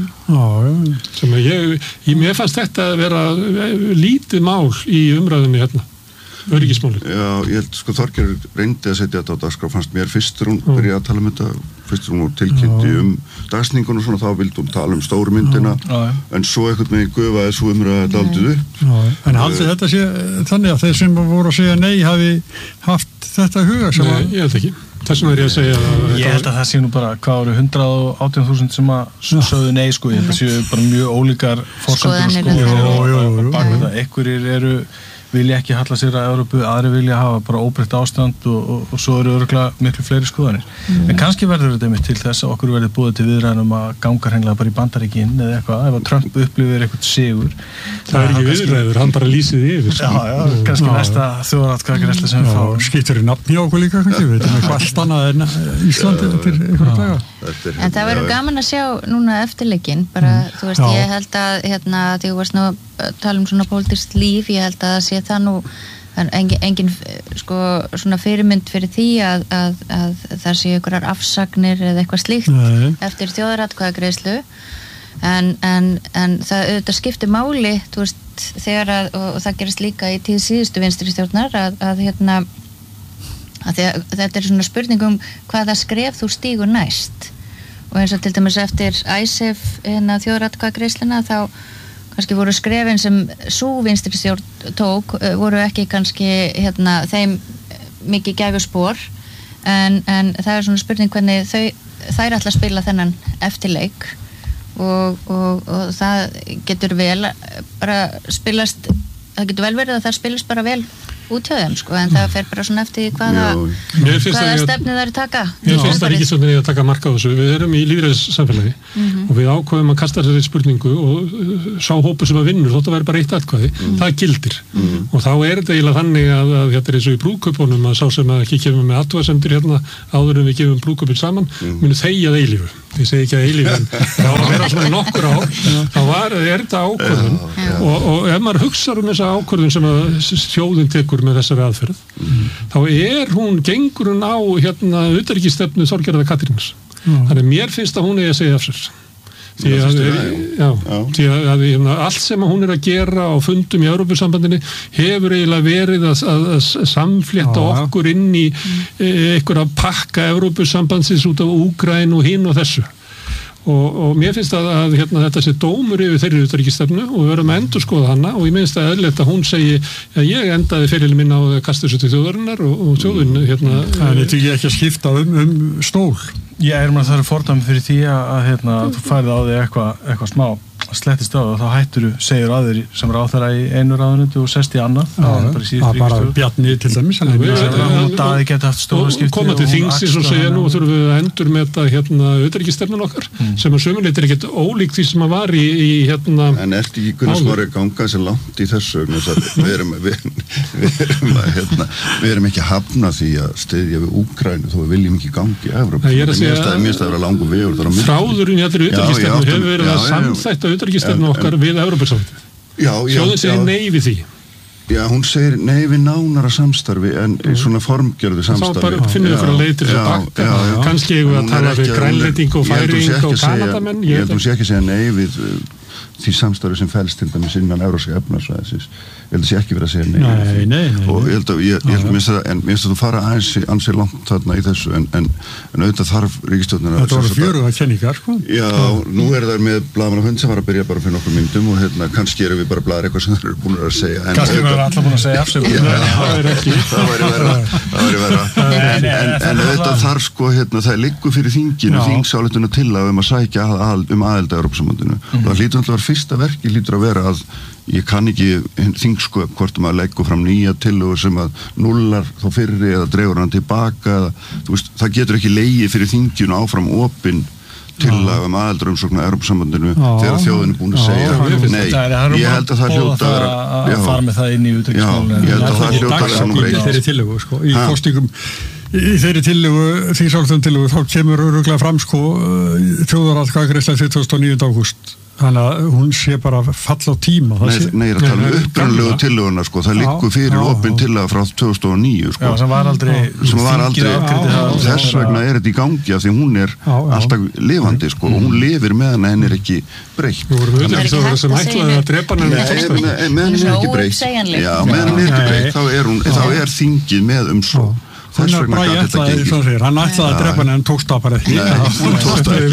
S5: mm. sem ég, ég mér fannst þetta að vera lítið mál í umræðinni hérna öryggismálið.
S3: Já, ég held sko Þorgeir reyndi að setja þetta á dagskrá fannst mér fyrstur hún byrjaði að tala um þetta fyrstur hún tilkynnti um dagsningun og svona þá vildi hún tala um stóru myndina já. En svo eitthvað með gufaði svo umræði þetta aldrei upp.
S1: Já. En haldið þetta sé þannig að þeir sem voru að segja nei hafi haft þetta huga sem
S5: Nei, að... ég held ekki. Þessum er ég að segja að
S4: Ég held að það sé nú bara hvað eru hundrað og átján þúsund sem að sögðu nei sko, ég held að séu bara mjög ólíkar forsendur sko og bak við það, einhverjir eru vilja ekki halla sér að Evrópu, aðri vilja hafa bara óbreytt ástand og, og, og svo eru örugglega miklu fleiri skoðanir. Mm. En kannski verður þetta einmitt til þess að okkur verður búið til viðræðum að ganga hreinlega bara í Bandaríkin eða eitthvað, ef að Trump upplifir eitthvað sigur.
S5: Það er ekki viðræður, hann bara lýsið yfir.
S4: Já, já, kannski já, næsta þjóðaratkvæðagreiðsla sem við fáum.
S1: Skiptir í nafn hjá okkur líka, kannski, við veitum eitthvað allt annað en Íslandi til einhverja daga.
S2: En það verður gaman að sjá núna eftirleikinn, bara, mm. þú veist, já. Ég held að, hérna, því þú varst nú að tala um svona pólitískt líf, ég held að sé það nú engin, engin sko, svona fyrirmynd fyrir því að, að, að það sé einhverjar afsagnir eða eitthvað slíkt Nei. Eftir þjóðaratkvæðagreiðslu en, en, en það auðvitað skiptir máli, þú veist, þegar að, og, og það gerist líka í tíð síðustu vinstri stjórnar að, að hérna að að þetta er svona spurning um hvaða skref þú stígur næst og eins og til dæmis eftir ISAF hérna þjóðaratkvæðagreiðsluna þá kannski voru skrefin sem sú vinstri stjórn tók voru ekki kannski hérna þeim mikið gæfuspor en, en það er svona spurning hvernig þau þær ætla að spila þennan eftirleik og, og, og það getur vel bara spilast það getur vel verið að það spilast bara vel út hjá þeim sko, en það fer bara svona eftir hvaða, hvaða stefni það er að taka.
S5: Mér finnst það ríkisstjórnin að taka mark á þessu. Við erum í lýðræðissamfélagi mm-hmm. og við ákveðum að kasta þessari spurningu og sá hópur sem að vinnur, þótt að vera bara eitt atkvæði, mm. það gildir. Mm. Og þá er þetta eiginlega þannig að, að þetta er eins og í brúðkaupunum að sá sem að ekki kemur með athugasemdir hérna áður en við gefum brúðkaupin saman, mm. munu þegja að eilífu. Ég segi ekki að eilífu, en þá að vera svona nokkur ár, þá var, er þetta ákvörðun og, og ef maður hugsar um þessa ákvörðun sem að þjóðin tekur með þessari aðferð, mm. þá er hún, gengur hún á hérna utanríkisstefnu Þorgerðar Katrínar. Mm. Þannig mér finnst að hún eigi að segja af sér. Því að, já, já. Því að, að hérna, allt sem hún er að gera á fundum í Evrópusambandinu hefur eiginlega verið að, að, að samflétta já. Okkur inn í e, einhverja pakka Evrópusambandsins út af Úkraínu og hinn og þessu. Og, og mér finnst að, að hérna, þetta sé dómur yfir þeirri utanríkisstefnu og við verðum að endurskoða hana og ég minnst að eðlilegt að hún segi að ég endaði ferilin minn á að kasta þessu til þjóðarinnar og, og þjóðin hérna...
S1: Það er ekki ekki að skipta um, um stól.
S4: Ég er maður þar að fordæmi fyrir því að, að hérna, þú færði á því eitthvað eitthva smá slettist á það og þá hættur þú segir á þeir sem ráðherra í einu ráðuneyti og sest í annað
S1: það er bara, bara, bara Bjarni til dæmis
S4: Daði geta haft stóra skipti
S5: koma til þingsins og segja nú þurfum við að endur með þetta hérna utanríkisstefnun okkar mm. sem að sömuleitt er ekkert ólíkt því sem að var í, í hérna
S3: en ertu ekki Gunnar Smári ganga þessi langt í þessu við erum við, við, erum að, hérna, við erum ekki að hafna því að styðja við Úkraínu þó við viljum ekki gangi í Evrópu
S5: þráðurinn í allir utanríkisstefnu hefur verið að samþætta utanríkisstefnu okkar við Evrópusambandið. Þjóðin segir nei við því.
S3: Já, hún segir nei við nánara samstarfi en mm. svona formgjörðu samstarfi.
S5: Þá bara finnum við fyrir að leið til þess að bakka. Kannski eigum við að tala við grænlending og færing og kanadamenn.
S3: Ég held að hún sé ekki að segja nei við því samstarfi sem felst til dæmis innan Evrópska efnahagssvæðisins. Ég held að sé ekki verið að segja nei,
S1: nei, nei, nei
S3: og ég held að ég, ég held að minnst að en minnst að þú fara aðeins ansið langt þarna í þessu en, en, en auðvitað þarf ríkisstjórnin
S1: að þetta voru fjöruga kenningar sko
S3: já, nú er það með blaðamannafund sem var að byrja bara fyrir nokkur myndum og hérna kannski erum við bara blaðar eitthvað sem þeir eru búin að segja en
S4: kannski verður allar búin að segja afsökun
S3: það er ekki það væri verra það væri verra en auðvitað þarf sko hérna það liggur fyrir þinginu þingsáleituna til að um að sækja um aðild að Evrópusambandinu og það hlýtur alltaf að fyrsta verki hlýtur að vera að ég kann ekki þingsköp hvort maður leggur fram nýja tillögur sem að nullar þá fyrri eða dregur hann tilbaka eða, veist, það getur ekki legið fyrir þinginu áfram opinn tillaga um aðildarumsókn að Evrópusambandinu þegar þjóðin er búin að segja nei, ég held að það hljóta að vera
S4: að fara með það inn í utanríkismálum
S3: ég held að það hljóta að vera nú
S1: þeirri tillögu sko, í kostingum í þeirri tillögu, þingsályktun tillögu, þá kemur örugglega fram sko þjóðaratkvæðagreiðsla tuttugasta og níunda ágúst. Þannig að hún sé bara fall á tíma.
S3: Nei, sé... nei, ég er að tala um upprunalegu tillöguna sko, það liggur fyrir opin tillaga frá tvö þúsund og níu sko.
S4: Já, sem var aldrei,
S3: sem var aldrei og þess vegna er þetta í gangi af því hún er já, já. alltaf lifandi sko, og hún lifir meðan henn er ekki breytt.
S5: Þú voru auðvitað ekki það sem ætlaði að drepa hann
S3: meðan henn er ekki breytt. Já, meðan henn er ekki breytt, þá er, hún, þá er þingið með umsók. Þess vegna gæti þetta gengið.
S1: Hann ætlaði að drepa hann en tókst það bara ekki.
S3: Nei, hún tókst það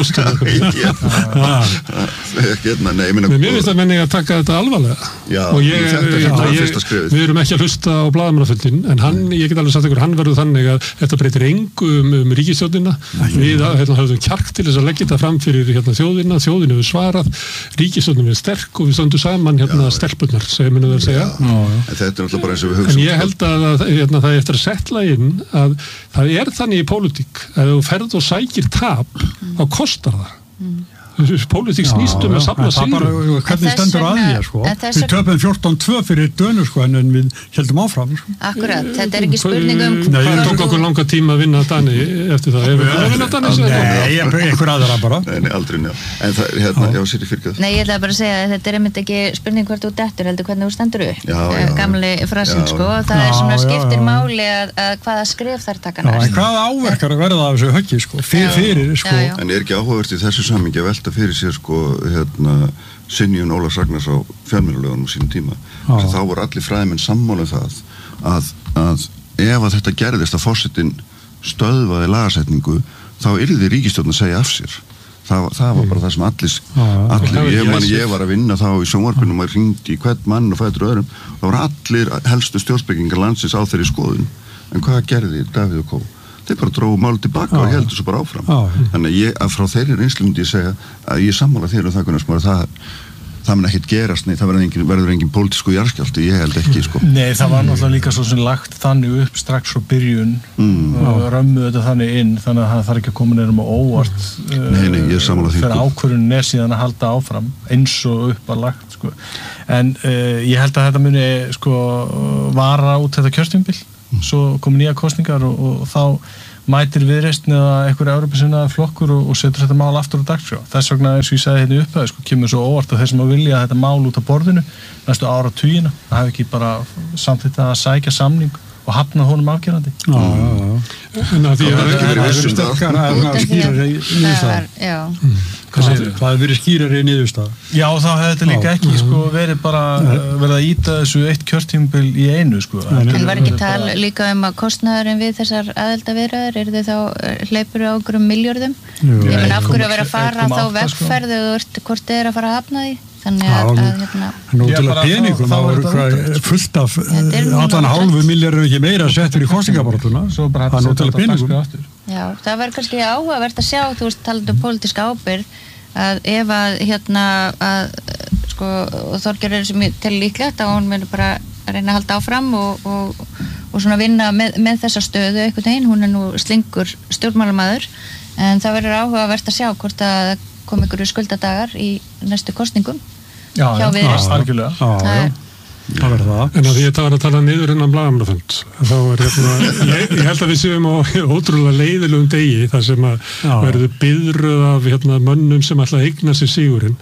S5: ekki. Mér finnst að menni að taka þetta alvarlega.
S3: Já,
S5: og ég,
S3: þetta er þetta fyrsta skrifið.
S5: Við erum ekki að hlusta á blaðamannafundin, en hann, ég get alveg sagt ykkur, hann verður þannig að þetta breytir engu um, um ríkisstjórnina. Við hérna, höfum kjark til þess að leggja þetta fram fyrir hérna, þjóðina, þjóðin hefur svarað, ríkisstjórnin er sterk og við stöndum saman hérna stelpurnar, segir minna þær segja.
S3: Þetta er náttúrulega bara eins og við hugsaum.
S5: En ég held að hérna, það er eftir að setla inn að það er þannig í pólitík að ef þú ferð og sækir tap þá kostar það. Mm. Pólitík snýst um að safna sigrum.
S1: Hvernig stendur að því, sko? Við töpum fjórtán tvö fyrir Dönu, sko, en við heldum áfram. Sko.
S2: Akkurat, þetta er ekki spurning um...
S5: Nei, það tók okkur langa tíma að vinna Dani eftir það. Ef við að vinna Dani,
S1: segja það. Nei, einhver aðra bara.
S3: Nei, nei, aldrei njá. En það, hérna, já, sér í fyrkað.
S2: Nei, ég ætla bara að segja að þetta er einmitt ekki spurning hvert þú dettur, heldur hvernig þú stendur upp.
S3: Já, já.
S2: Gamli frasinn, sko. Það er svona skiptir máli að, að hvaða skref þær taka næst.
S1: En hvaða áverkar verða af þessu höggi, sko, fyrir, sko.
S3: En er ekki áhugavert í þessu samhengi að velta fyrir sér, sko, hérna, synjun Ólafs Ragnars á fjölmiðlalögunum á sínum tíma. Þá voru allir fræðimenn sammála um það að, að ef að þetta gerðist að forsetinn stöðvaði lagasetningu, þá yrði ríkisstjórnin að segja af sér. Það, það var bara það sem allir, allir ég, man, ég var að vinna þá í sjónvarpinu og maður hringdi í hvern mann og fætur öðrum. Það voru allir helstu stjórnspekingar landsins á þeirri skoðun. En hvað gerði Davíð og Kó? Þeir bara dróðu málið tilbaka og heldur svo bara áfram. Já. Þannig að ég, að frá þeirri reynslu myndi ég segja að ég sammála þeir um það, Gunnar Smári, það, það mun ekkert gerast, nei, það verður engin, verður engin pólitísku jarðskjálfti, ég held ekki, sko.
S4: Nei, það var náttúrulega líka svo sem lagt þannig upp strax frá byrjun mm. og römmuðu þetta þannig inn, þannig að það þarf ekki að koma neyrum á óvart
S3: nei, nei, ég sammála því,
S4: fyrir ákvörðunin er síðan að halda áfram eins og upp að lagt, sko. En uh, ég held að þetta muni, sko, vara út þetta kjörtímabil. Svo komu nýja kosningar og, og þá mætir Viðreisn eða einhverja Evrópusinna flokkur og, og setur þetta mál aftur á dagskrá. Þess vegna, eins og ég sagði hérna upphæði, sko, kemur svo óvart að þeir sem að vilja þetta mál út á borðinu næstu ára tugina, það hefði ekki bara samþýtt að sækja samning og hafna honum afgerandi.
S1: Já, já, já.
S5: En að því að
S3: það er ekki verið vissum það.
S1: Það er skýrari niðurstaða. Það hefur verið skýrari niðurstaða.
S4: Já, þá hefði þetta líka ekki, sko, verið bara verið að íta þessu eitt kjörtímabil í einu, sko.
S2: En var ekki tal líka um að kostnaðurinn við þessar aðildarviðræður, eru þið þá hleypur á okkur um milljörðum? Ég menn af hverju að vera að fara þá vegferð eða hvort þið er að fara að hafna því? Þannig að, að hérna...
S1: Nú til að peningum, þá eru fullt af allan hálfu milljarður ekki meira settur í kostingabaráttuna. Það er nú til að peningum.
S2: Já, það verður kannski áhugavert að sjá, þú veist, talandi um pólitíska ábyrgð, að ef að, hérna, að, sko, Þorgeir er sem ég tel líklegt að hún muni bara reyna að halda áfram og, og, og svona vinna með, með þessa stöðu einhvern veginn, hún er nú slingur stjórnmálamaður, en það verður áhugavert að sjá hvort að kom einhverju skuldadagar í næstu kosningum
S4: já,
S2: hjá Viðreisn.
S4: Algjörlega.
S1: Já, já. Það verður það.
S5: En að því þetta var að tala niður innan blaðamannafund, þá er hérna, ég, ég held að við séum á ótrúlega leiðilegum degi þar sem að verður biðröð af hérna, mönnum sem ætla að eigna sér sigurinn.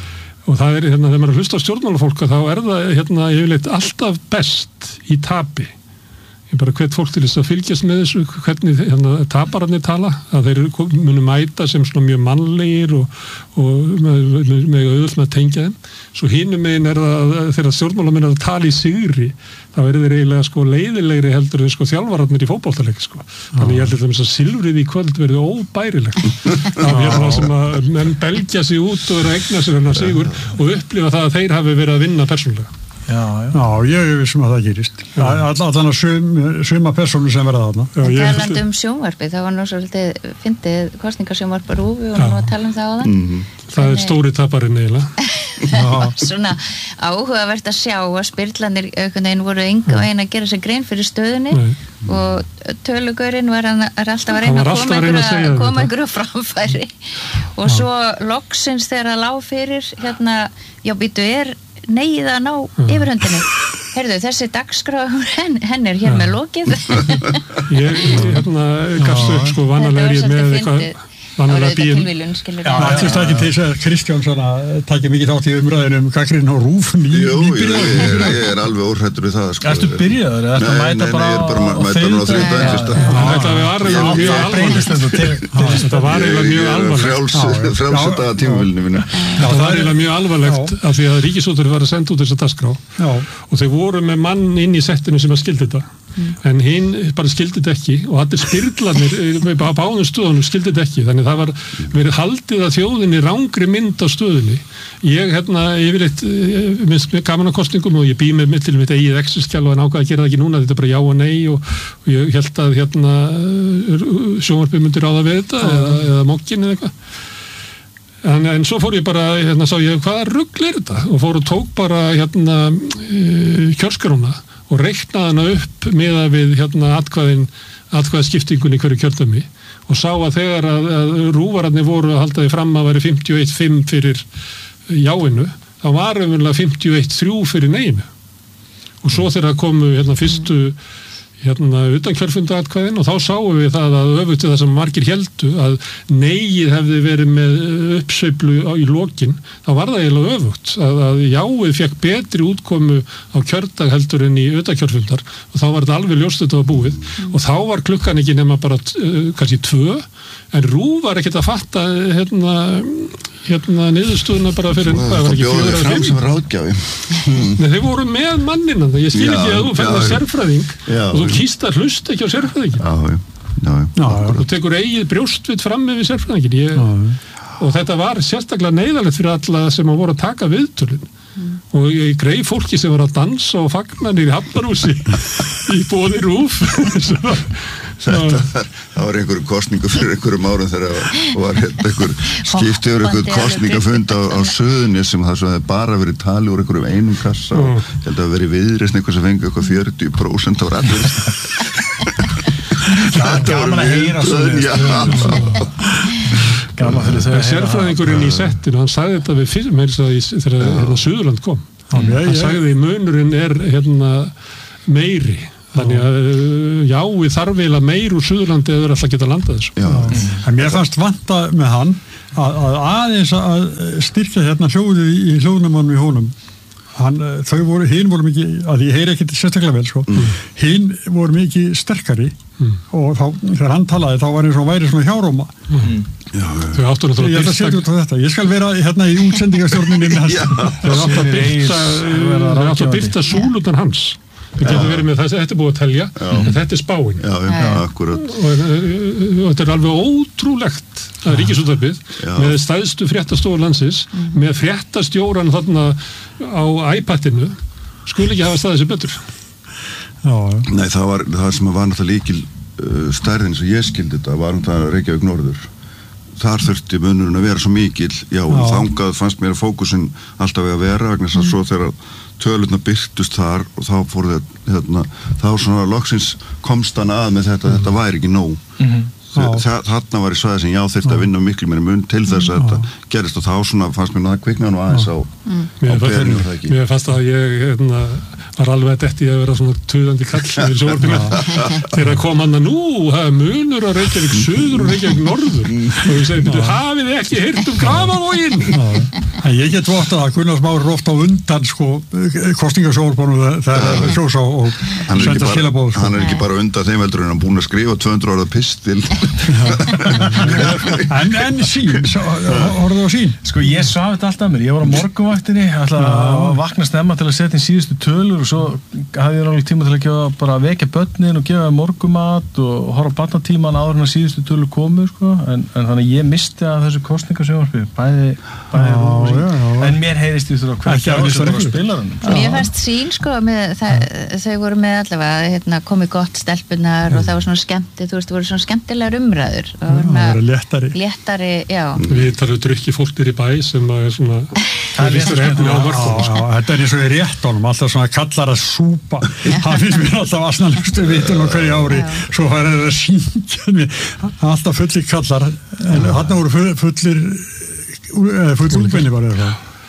S5: Og það er, hérna, þegar maður hlusta á stjórnmálafólk, þá er það, hérna, yfirleitt alltaf best í tapi. Ég bara hvet fólk til þess að fylgjast með þessu, hvernig hérna, tapararnir tala, að þeir munu mæta sem svona mjög mannlegir og, og með, með auðvöld með að tengja þeim. Svo hinum megin er það að þegar stjórnmálamenn er að tala í sigri, þá er þeir eiginlega sko leiðilegri heldur en sko þjálfararnir í fótboltaleik, sko. Þannig ég held að silfrið í kvöld verði óbærilegt. Af hérna sem að menn belgja sig út og eru að eigna sér hennar sigur og upplifa það að þeir hafi verið að vinna persónulega.
S1: Já, já. Já, ég er vissum að það gerist. Allan að sum, suma persónu sem verða þarna.
S2: En talandi um sjónvarpi, það var nú svolítið fyndið kostningasjónvarp á RÚV og nú að tala um það á þann.
S5: Mm-hmm. Það er stóri taparinn eiginlega.
S2: Það var svona áhugavert að sjá að spyrlanir einhvern veginn voru enga veginn að gera sér grein fyrir stöðunni. Nei. Og tölugaurinn var hann er alltaf að reyna að koma einhverju að koma einhverju framfæri. Og svo loksins þegar það lá fyrir hérna, já býtu er neyða að ná yfirhöndinni Herðu, þessi dagskrá henn, henn er hér með lokið.
S5: Ég, hérna, gafst upp, sko, vanalega er ég með eitthvað
S2: Vanalega býjum.
S1: Það er ekki til þess að Kristján takir mikið þátt í umræðinu um gagnrýnin á RÚV
S3: Jú, ég er alveg óhræddur við það.
S4: Ertu byrjaður? Ertu að mæta bara á
S3: þriðjudaginn?
S5: Þetta var mjög alvarlegt. Þetta var eiginlega mjög alvarlegt.
S3: Frjálsadaga tímabilinu mínu.
S5: Þetta var eiginlega mjög alvarlegt af því að Ríkisútvarpið var að senda út þessa dagskrá og þau voru með mann inn í settinu sem að skildi þetta. En hinn bara skildi þetta ekki og allir spyrlarnir með báðum stöðunum skildi þetta ekki, þannig það var verið haldið að þjóðinni rangri mynd á stöðunni. Ég hérna yfirleitt minnst gaman á kosningum og ég bý með til mitt eigið Excel-skjal og en ákvað að gera það ekki núna, þetta er bara já og nei og, og ég held að hérna sjónvarpið myndi ráða við þetta eða, eða mokkin eða eitthvað. En, en svo fór ég bara, hérna sá ég hvaða rugl er þetta og fór og tók bara hérna kjörskráruna og reiknaði hana upp með að við hérna atkvæðin, atkvæðaskiptingunni í hverju kjördæmi og sá að þegar að, að rúvararnir voru að halda því fram að væri fimmtíu og eitt fimm fyrir jáinu, þá var umverulega fimmtíu og eitt þrjú fyrir neyinu. Og svo þegar komu hérna fyrstu hérna utan kjörfundaatkvæðin og þá sáum við það að öfugt það sem margir heldu að neyið hefði verið með uppsveiflu í lokin, þá var það eiginlega öfugt að, að jáið fekk betri útkomu á kjördag heldur en í utan kjörfundar og þá var þetta alveg ljóst þetta var búið mm. og þá var klukkan ekki nema bara uh, kannski tvö en RÚV var ekkert að fatta hérna, hérna niðurstöðuna bara fyrir
S3: það var ekki fjögur að fimm sem ráðgjafi
S5: Nei, þeir voru með mannina það, ég skil já, ekki að þú færði að sérfræðing já, og þú kýst að hlusta ekki á sérfræðingin
S3: já, já, já,
S5: þú tekur eigið brjóstvit fram með sérfræðingin ég, og þetta var sérstaklega neyðalegt fyrir alla sem að voru að taka viðtölin mm. og ég greið fólki sem var að dansa og fagna niður í Hafnarhúsi í boði RÚV
S3: Þetta var, það var einhverjum kosningu fyrir einhverjum árum þegar var einhver skiptið einhver kosningafund á, á Suðunni sem það svo hefði bara verið talið úr einhverjum einum kassa og ég held að verið viðreisn eitthvað sem fengi eitthvað fjörutíu prósent á rættur
S4: Þetta var að heyra svo
S5: Gaman fyrir þau Sérfræðingurinn í settinu, hann sagði þetta við fyrir meins að þegar hérna Suðurland kom hann sagði munurinn er hérna meiri Þannig að já, við þarf eiginlega meir úr Suðurlandi eða alltaf geta landað þessu.
S1: Já, en mér fannst vanta með hann að, að aðeins að styrkja hérna hljóðið í hljóðnumannum í honum. Hann, þau voru, hinn voru mikið, að ég heyri ekkert sérstaklega vel, sko. Mm. Hinn voru mikið sterkari mm. og þá, þegar hann talaði, þá var eins og væri svona hjáróma. Mm.
S5: Já, þau áttu að
S1: ég ætla að setja út á þetta. Ég skal vera hérna í útsendingastjórninni hans.
S5: Þau áttu að byrta súlutan hans. Við getum verið með þess að þetta er búið að telja, en þetta er spáin.
S3: Já, já, akkurat.
S5: Og, og þetta er alveg ótrúlegt að Ríkisútvarpið með stærstu fréttastofu landsins, mm. með fréttastjóran þarna á iPadinu, skuli ekki hafa staðið sér betur.
S1: Já,
S3: Nei, það var það sem var náttúrulega líkil uh, stærðin sem ég skildi þetta, var um það Reykjavík Norður. Þar þurfti munurinn að vera svo mikil, já, já. Þangað fannst mér fókusinn alltaf að vera, vegna þess að svo þegar tölurnar byrtust þar og þá fór þetta, hérna, þá svona loksins komst hann að með þetta, þetta væri ekki nóg. Mm-hmm. Þarna var í svæði sem já þurfti að vinna miklu meira mun til þess að þetta gerist og þá svona fannst mér það kviknaði nú aðeins á, mm. á perinu það ekki.
S5: Mér fannst að ég hérna, var alveg detti að vera svona tuðandi kall í sjónvarpinu þegar að kom hann að nú, það er munur á Reykjavík Suður og Reykjavík Norður og ég segi, hafið þið ekki heyrt um Grafarvoginn?
S1: Ég get vott að Gunnar Már er ofta á undan sko, kosningasjónvarpinu þegar það kjósa og senda skilabóð. Sko.
S3: Hann er ekki bara undan þeim heldur en hann búin að skrifa tvö hundruð orða pistil.
S1: en, en sín, orðið á sín.
S4: Sko ég svaf þetta alltaf mér, ég var á morgunvaktinni, ætlaði að vakna snemma til að setja inn síðustu tölur og svo hafði ég náttúrulega tíma til að gefa, bara vekja börnin og gefa morgumat og horfa barnatíman áður en að síðustu tölur komu sko. en, en þannig ég misti að þessu kosningasjónvarpi bæði, bæði já, og sín já, já. En mér heyrist því þú hvernig á þessu bara spilaranum
S2: Mér fannst sín sko með, það, þau voru með allavega hérna, komið gott stelpunar mm. og það var svona skemmti þú veist, það voru svona skemmtilegar umræður
S1: það voru léttari
S2: léttari, já
S5: Við þarfum drukki fólkir í bæ sem er svona það er lístur hefni á mörgum
S1: Þetta er eins og í réttunum, alltaf svona kallar að súpa það finnst mér alltaf asnalustu vitun og hverju ári, svo það er að syngja alltaf fullir kallar en hann voru fullir full ungmenni bara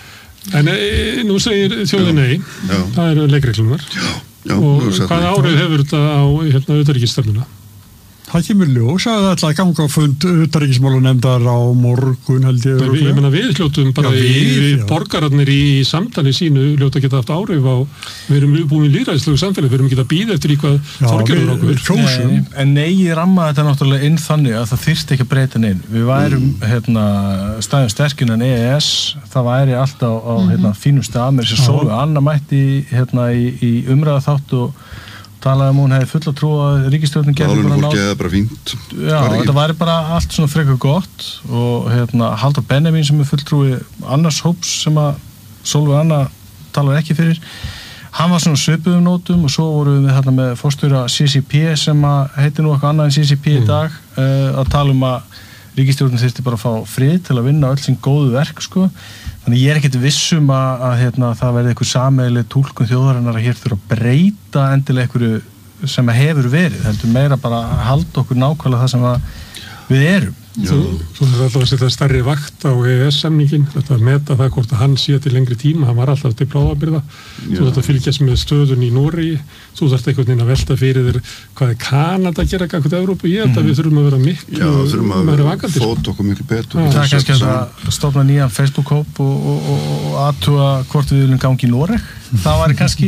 S5: En e, nú segir þjóðin nei, það eru leikreglurnar og hvaða árið hefur þetta á hérna utanríkisstefnuna?
S1: Það kemur ljós að það ætla að ganga á fund utanríkismálanefndar á morgun held ég.
S5: Við, ég menna við hljótum bara já, við, í, við borgararnir í samtali sínu hljóta geta haft áhrif á, við erum búin í lýðræðislegu samfélag, við erum ekki að býða eftir í hvað Þorgerður okkur.
S4: Nei, en nei, ég ramma þetta náttúrulega inn þannig að það þyrfti ekki að breyta neinn. Við værum mm. hérna, staðum sterkinn en E E S, það væri alltaf á mm-hmm. hérna, fínum stað, með þessi sólu Anna mætti hérna, í, í umræða þátt og talaði um hún hefði fulla trú að ríkisstjórnin gerði bara nátt.
S3: Það bara fínt.
S4: Já, þetta væri bara allt svona frekar gott og hérna Halldór Benjamin sem er fulltrúi annars hóps sem að Sólveig Anna talar ekki fyrir. Hann var svona svipuðum nótum og svo vorum við hérna með forstjóra C C P sem að heitir nú eitthvað annað en C C P mm. í dag uh, að tala um að ríkisstjórnin þyrfti bara að fá frið til að vinna öll sín góðu verk sko. Þannig ég er ekkert vissum að, að hérna, það verði eitthvað sameiginleg túlkun þjóðarinnar að hér þurfa að breyta endilega eitthvað sem hefur verið. Heldur meira bara að halda okkur nákvæmlega það sem við erum.
S5: Þú, þú þarf alltaf að setja stærri vakt á E E S-samningin, þetta að meta það hvort að hann sé til lengri tíma, hann var alltaf til bráðabirgða. Þú þarf að fylgjast með stöðun í Noregi, þú þarf einhvern veginn að velta fyrir þér hvað er Kanada að gera gagnvart Evrópu. Ég held að við þurfum að vera miklu meira vakandi.
S3: Já, þurfum að fóta okkur miklu betur.
S4: Það er kannski að stofna nýjan Facebook-hóp og, og, og, og aðtúa hvort við viljum gangi í Noreg. Það var kannski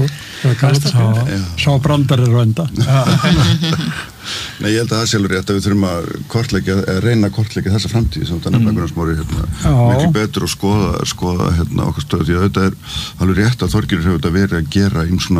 S1: sá brandar er venda.
S3: Nei, ég held að það sjálfur rétt að við þurfum að kortleggja, að reyna að kortleggja þessa framtíð sem þetta nefna Gunnar Smári hérna, miklu betur og skoða, skoða hérna, okkar stöð, því að þetta er alveg rétt að Þorgerður hefur þetta verið að gera einn svona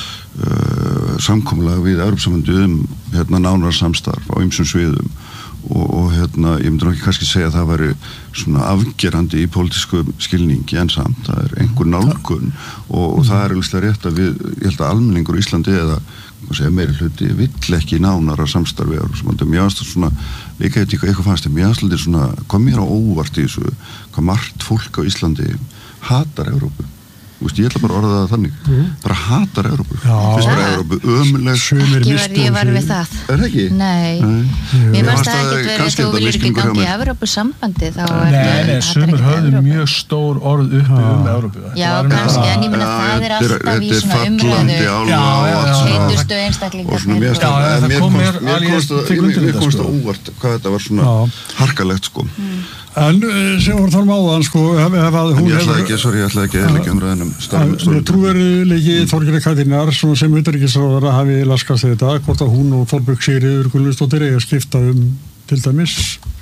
S3: uh, samkomulag við Evrópusambandið um hérna, nánar samstarf á ýmsum sviðum og, og hérna, ég myndi nú ekki kannski segja að það væri svona afgerandi í pólitísku skilningi en samt, það er einhver nálgun og, og það er alveg rétt að við, ég held að almenningur í Íslandi eða segja meiri hluti vill ekki nánara samstarfi og mér aðstæð svona líka eitthvað, eitthvað fannst mér aðstæð svona hvað mér á óvart í þessu hvað margt fólk á Íslandi hatar Evrópu. Veist, ég ætla bara að orða það þannig mm. bara hatar Evrópu finnst bara Evrópu ömuleg
S2: ekki var ég var við það
S3: er það ekki?
S2: Nei, mér fannst það ekkert verið þú viljir ekki gangi í Evrópusambandi þá er
S4: nei, nei, sumur höfðu mjög stór orð uppi um Evrópu
S2: já, kannski, en ég minna það er alltaf í svona umræðu heitustu einstaklingar
S4: það kom mér
S3: mér komst það óvart hvað þetta var svona harkalegt sko
S1: En sem voru þar máðan sko ef, ef að hún
S3: en ég ætlaði ekki, sorry, ég ætlaði ekki að leggja umræðinum
S1: starfum trúverðuleiki Þorgerðar Katrínar svona sem utanríkisráðherra hafi laskast þetta hvort að hún og Þorbjörg Sigríður Gunnlaugsdóttir eigi að skipta um til dæmis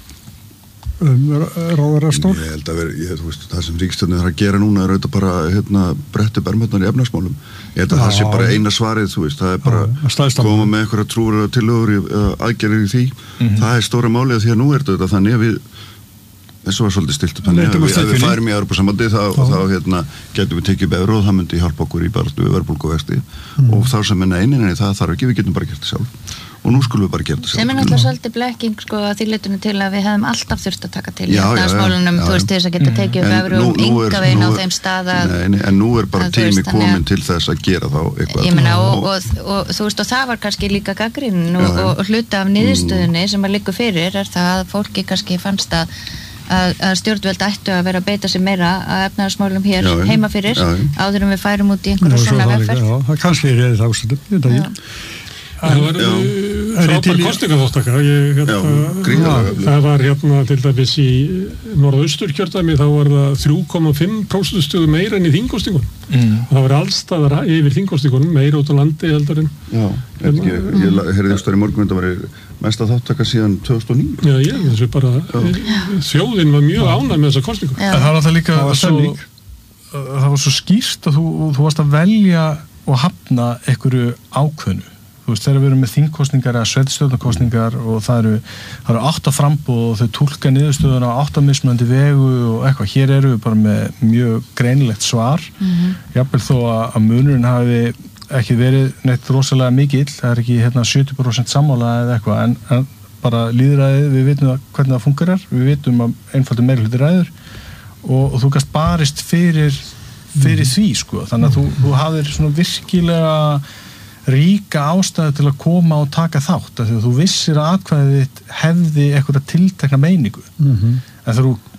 S1: um ráðherrastól
S3: Ég held að vera, ég, þú veist, það sem ríkisstjórnin þarf að gera núna er auðvitað bara hérna, bretti bermötnar í efnahagsmálum ég held að það sé bara eina svarið, þú veist það er bara já, koma með einhverja trúverðulega tillögur uh, aðgerðir í því mm-hmm. það er stóra málið því að nú er þetta þannig að við þessu var svolítið stilt upp þannig að við, að við færum í Evrópusambandi þá, þá hérna, getum við tekið upp evru og það myndi hjálpa okkur í baráttu við verðbólguvexti mm. og þá sem er neinin en það þarf ekki, við getum bara gert það sjálf og nú skulum við bara gera það sjálf
S2: sem er náttúrulega svolítið blekking sko að því leitinu til að við hefum alltaf þurft að taka til efnahagsmálunum, þú veist þess að geta tekið upp evru um enga veginn á þeim stað að
S3: nei, nei, en nú er bara tími komin til þess að gera þá
S2: eitthvað þú veist og það var kannski líka gagnrýnin og hluta af niðurstöðunni sem að liggur fyrir er það að fólki kannski fannst að að stjórnvöld ættu að vera að beita sig meira að efnahagsmálum hér já, heima fyrir já, áður en við færum út í einhverju svona vegferð.
S1: Já, það kannski er það ástæðum, ég veit ekki.
S5: Það var frábær kosningaþáttaka. Það var hérna til dæmis í norðausturkjördæmi þá var það þrjú komma fimm prósentustig meira en í þingkosningunum. Mm. Það var allstaðar yfir þingkosningunum meira út á landi heldur en. Já,
S3: en ég, ég heyrði austur í morgun þetta var mesta þáttaka síðan tvö þúsund og níu.
S5: Já, ég, þessu bara þjóðin var mjög ánægð með þessa kosningu.
S4: Það var alltaf líka svo, það var svo skýrt að þú, þú varst að velja og hafna einhverju ákveðnu. Þú veist, þegar við erum með þingkosningar eða sveitarstjórnarkosningar og það eru, það eru átta framboð og þau túlka niðurstöðuna á átta mismunandi vegu og eitthvað. Hér eru við bara með mjög greinilegt svar. Mm-hmm. Jafnvel þó að, að munurinn hafi ekki verið neitt rosalega mikill, það er ekki hérna sjötíu prósent sammála eða eitthvað, en, en bara lýðræðið, við vitum hvernig það fungerar, við vitum að einfaldur meirihluti ræður og, og þú gast barist fyrir, fyrir mm. því, sko, þannig að þú, þú hafðir svona virkilega ríka ástæðu til að koma og taka þátt, af því að þú vissir að atkvæðið þitt hefði eitthvað tiltekna meiningu, mm-hmm. en þegar þú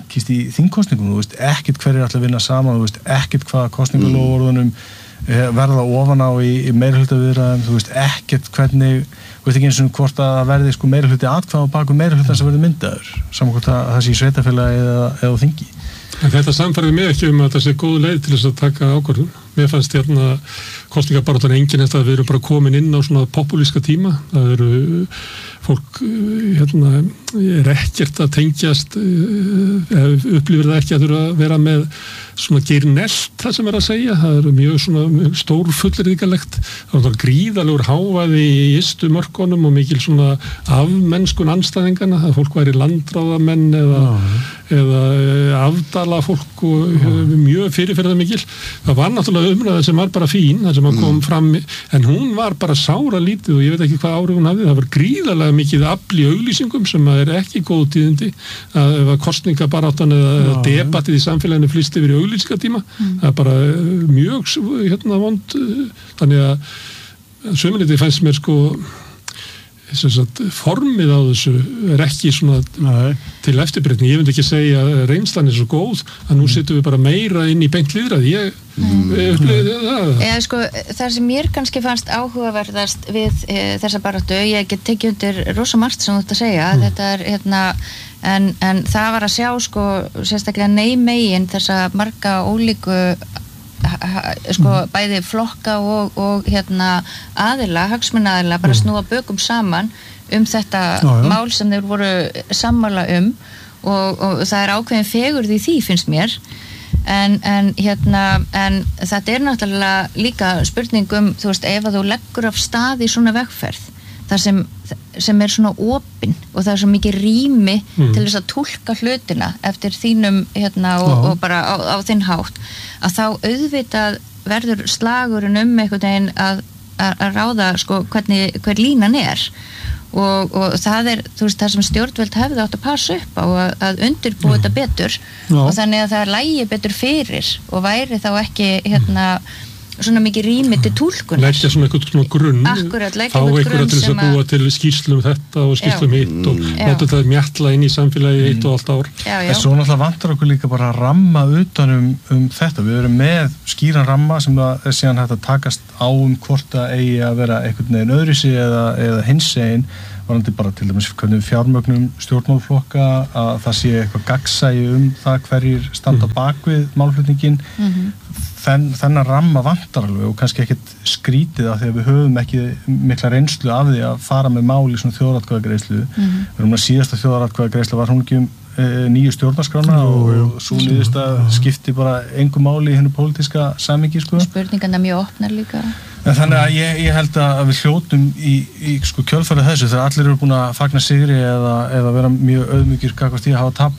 S4: rækist í þingkostningum, þú veist ekkert hverjir ætla að vinna saman, þú veist ekkert hvaða kostningalóðorðunum verða ofan á í, í meirihlutaviðræðum, þú veist ekkert hvernig, þú veist ekki eins og hvort að það verði sko meirihluti atkvæða á baku meirihluta sem verði myndaður, saman hvort að það sé í sveitafélagi eða, eða þingi.
S5: En þetta samfærði mig ekki um að það sé góð leið til þess að taka ákvörðun. Mér fannst hérna kosningabaráttan engin eftir að við erum bara komin inn á svona populíska tíma. Það eru fólk hérna er ekkert að tengjast, upplifir það ekki að þurfa að vera með svona geirnelt það sem er að segja. Það eru mjög svona mjög stór fullyrðingalegt. Það var gríðalegur hávaði í ystu mörkunum og mikil svona afmennskun andstæðingana. Það fólk væri landráðamenn eða, eða afdala fólk og mjög fyrirferðar mikil. Það var náttúrulega umræða sem var bara fín, það sem kom fram, en hún var bara sára lítið og ég veit ekki hvað árið hún hafði. Það var gríðalega mikið afl í auglýsingum sem er ekki góð tíðindi, að ef að kosningabaráttan eða, eða debattið í samfélaginu flýst yfir í auglýsingatíma, mm. það er bara mjög hérna vond, þannig að sömuleyti fannst mér sko Sagt, formið á þessu er ekki svona Nei. Til eftirbreytni, ég myndi ekki segja að reynslan er svo góð að nú setjum við bara meira inn í beint lýðræði, ég mm. upplifði það.
S2: Eða sko, það sem mér kannski fannst áhugaverðast við e, þessa baráttu, ég get tekið undir rosa margt sem þú ert að segja, mm. þetta er hérna, en, en það var að sjá sko, sérstaklega nei megin þessa marga ólíku sko bæði flokka og, og hérna aðila, hagsmunaaðila bara snúa bökum saman um þetta já, já. Mál sem þeir voru sammála um og, og það er ákveðin fegurð í því finnst mér en, en hérna en þetta er náttúrulega líka spurning um þú veist ef að þú leggur af stað í svona vegferð þar sem, sem er svona opin og það er svo mikið rými mm. til þess að túlka hlutina eftir þínum hérna og, og bara á, á þinn hátt að þá auðvitað verður slagurinn um einhvern veginn að, að, að ráða sko hvernig hver línan er og, og það er þú veist það sem stjórnvöld hefði átt að passa upp á að, að undirbúa mm. þetta betur Já. Og þannig að það lægi betur fyrir og væri þá ekki hérna svona mikið rými til túlkunar.
S5: Leggja svona eitthvað svona grunn.
S2: Akkurat, leggja
S5: eitthvað grunn. Fá einhverja til þess að búa til skýrslum þetta og skýrslum já. Hitt og láta það mjatla inn í samfélagi mm. eitt og allt ár.
S2: Já, já.
S4: En svo náttúrulega vantar okkur líka bara að ramma utan um, um þetta. Við erum með skýran ramma sem það er síðan hægt að takast á um hvort það eigi að vera einhvern veginn öðruvísi eða, eða hinsegin varandi bara til dæmis hvernig fjármögnum stjórnmálflokka að það sé eitthvað gagnsæi um það hverjir standa mm. bakvið málflutningin mm-hmm. Þenn, þennan ramma vantar alveg og kannski ekkert skrítið af því að við höfum ekki mikla reynslu af því að fara með mál í svona þjóðaratkvæðagreiðslu mm-hmm. við erum að síðasta þjóðaratkvæðagreiðsla var hún ekki um e, nýju stjórnarskrána og, og svo nýðist að skipti bara engu máli í hennu pólitíska samhengi sko.
S2: Spurningarna mjög opnar líka
S4: En þannig að ég, ég held að við hljótum í, í sko, kjölfarið þessu þegar allir eru búin að fagna sigri eða, eða vera mjög auðmjúkir gagnvart því að hafa tapað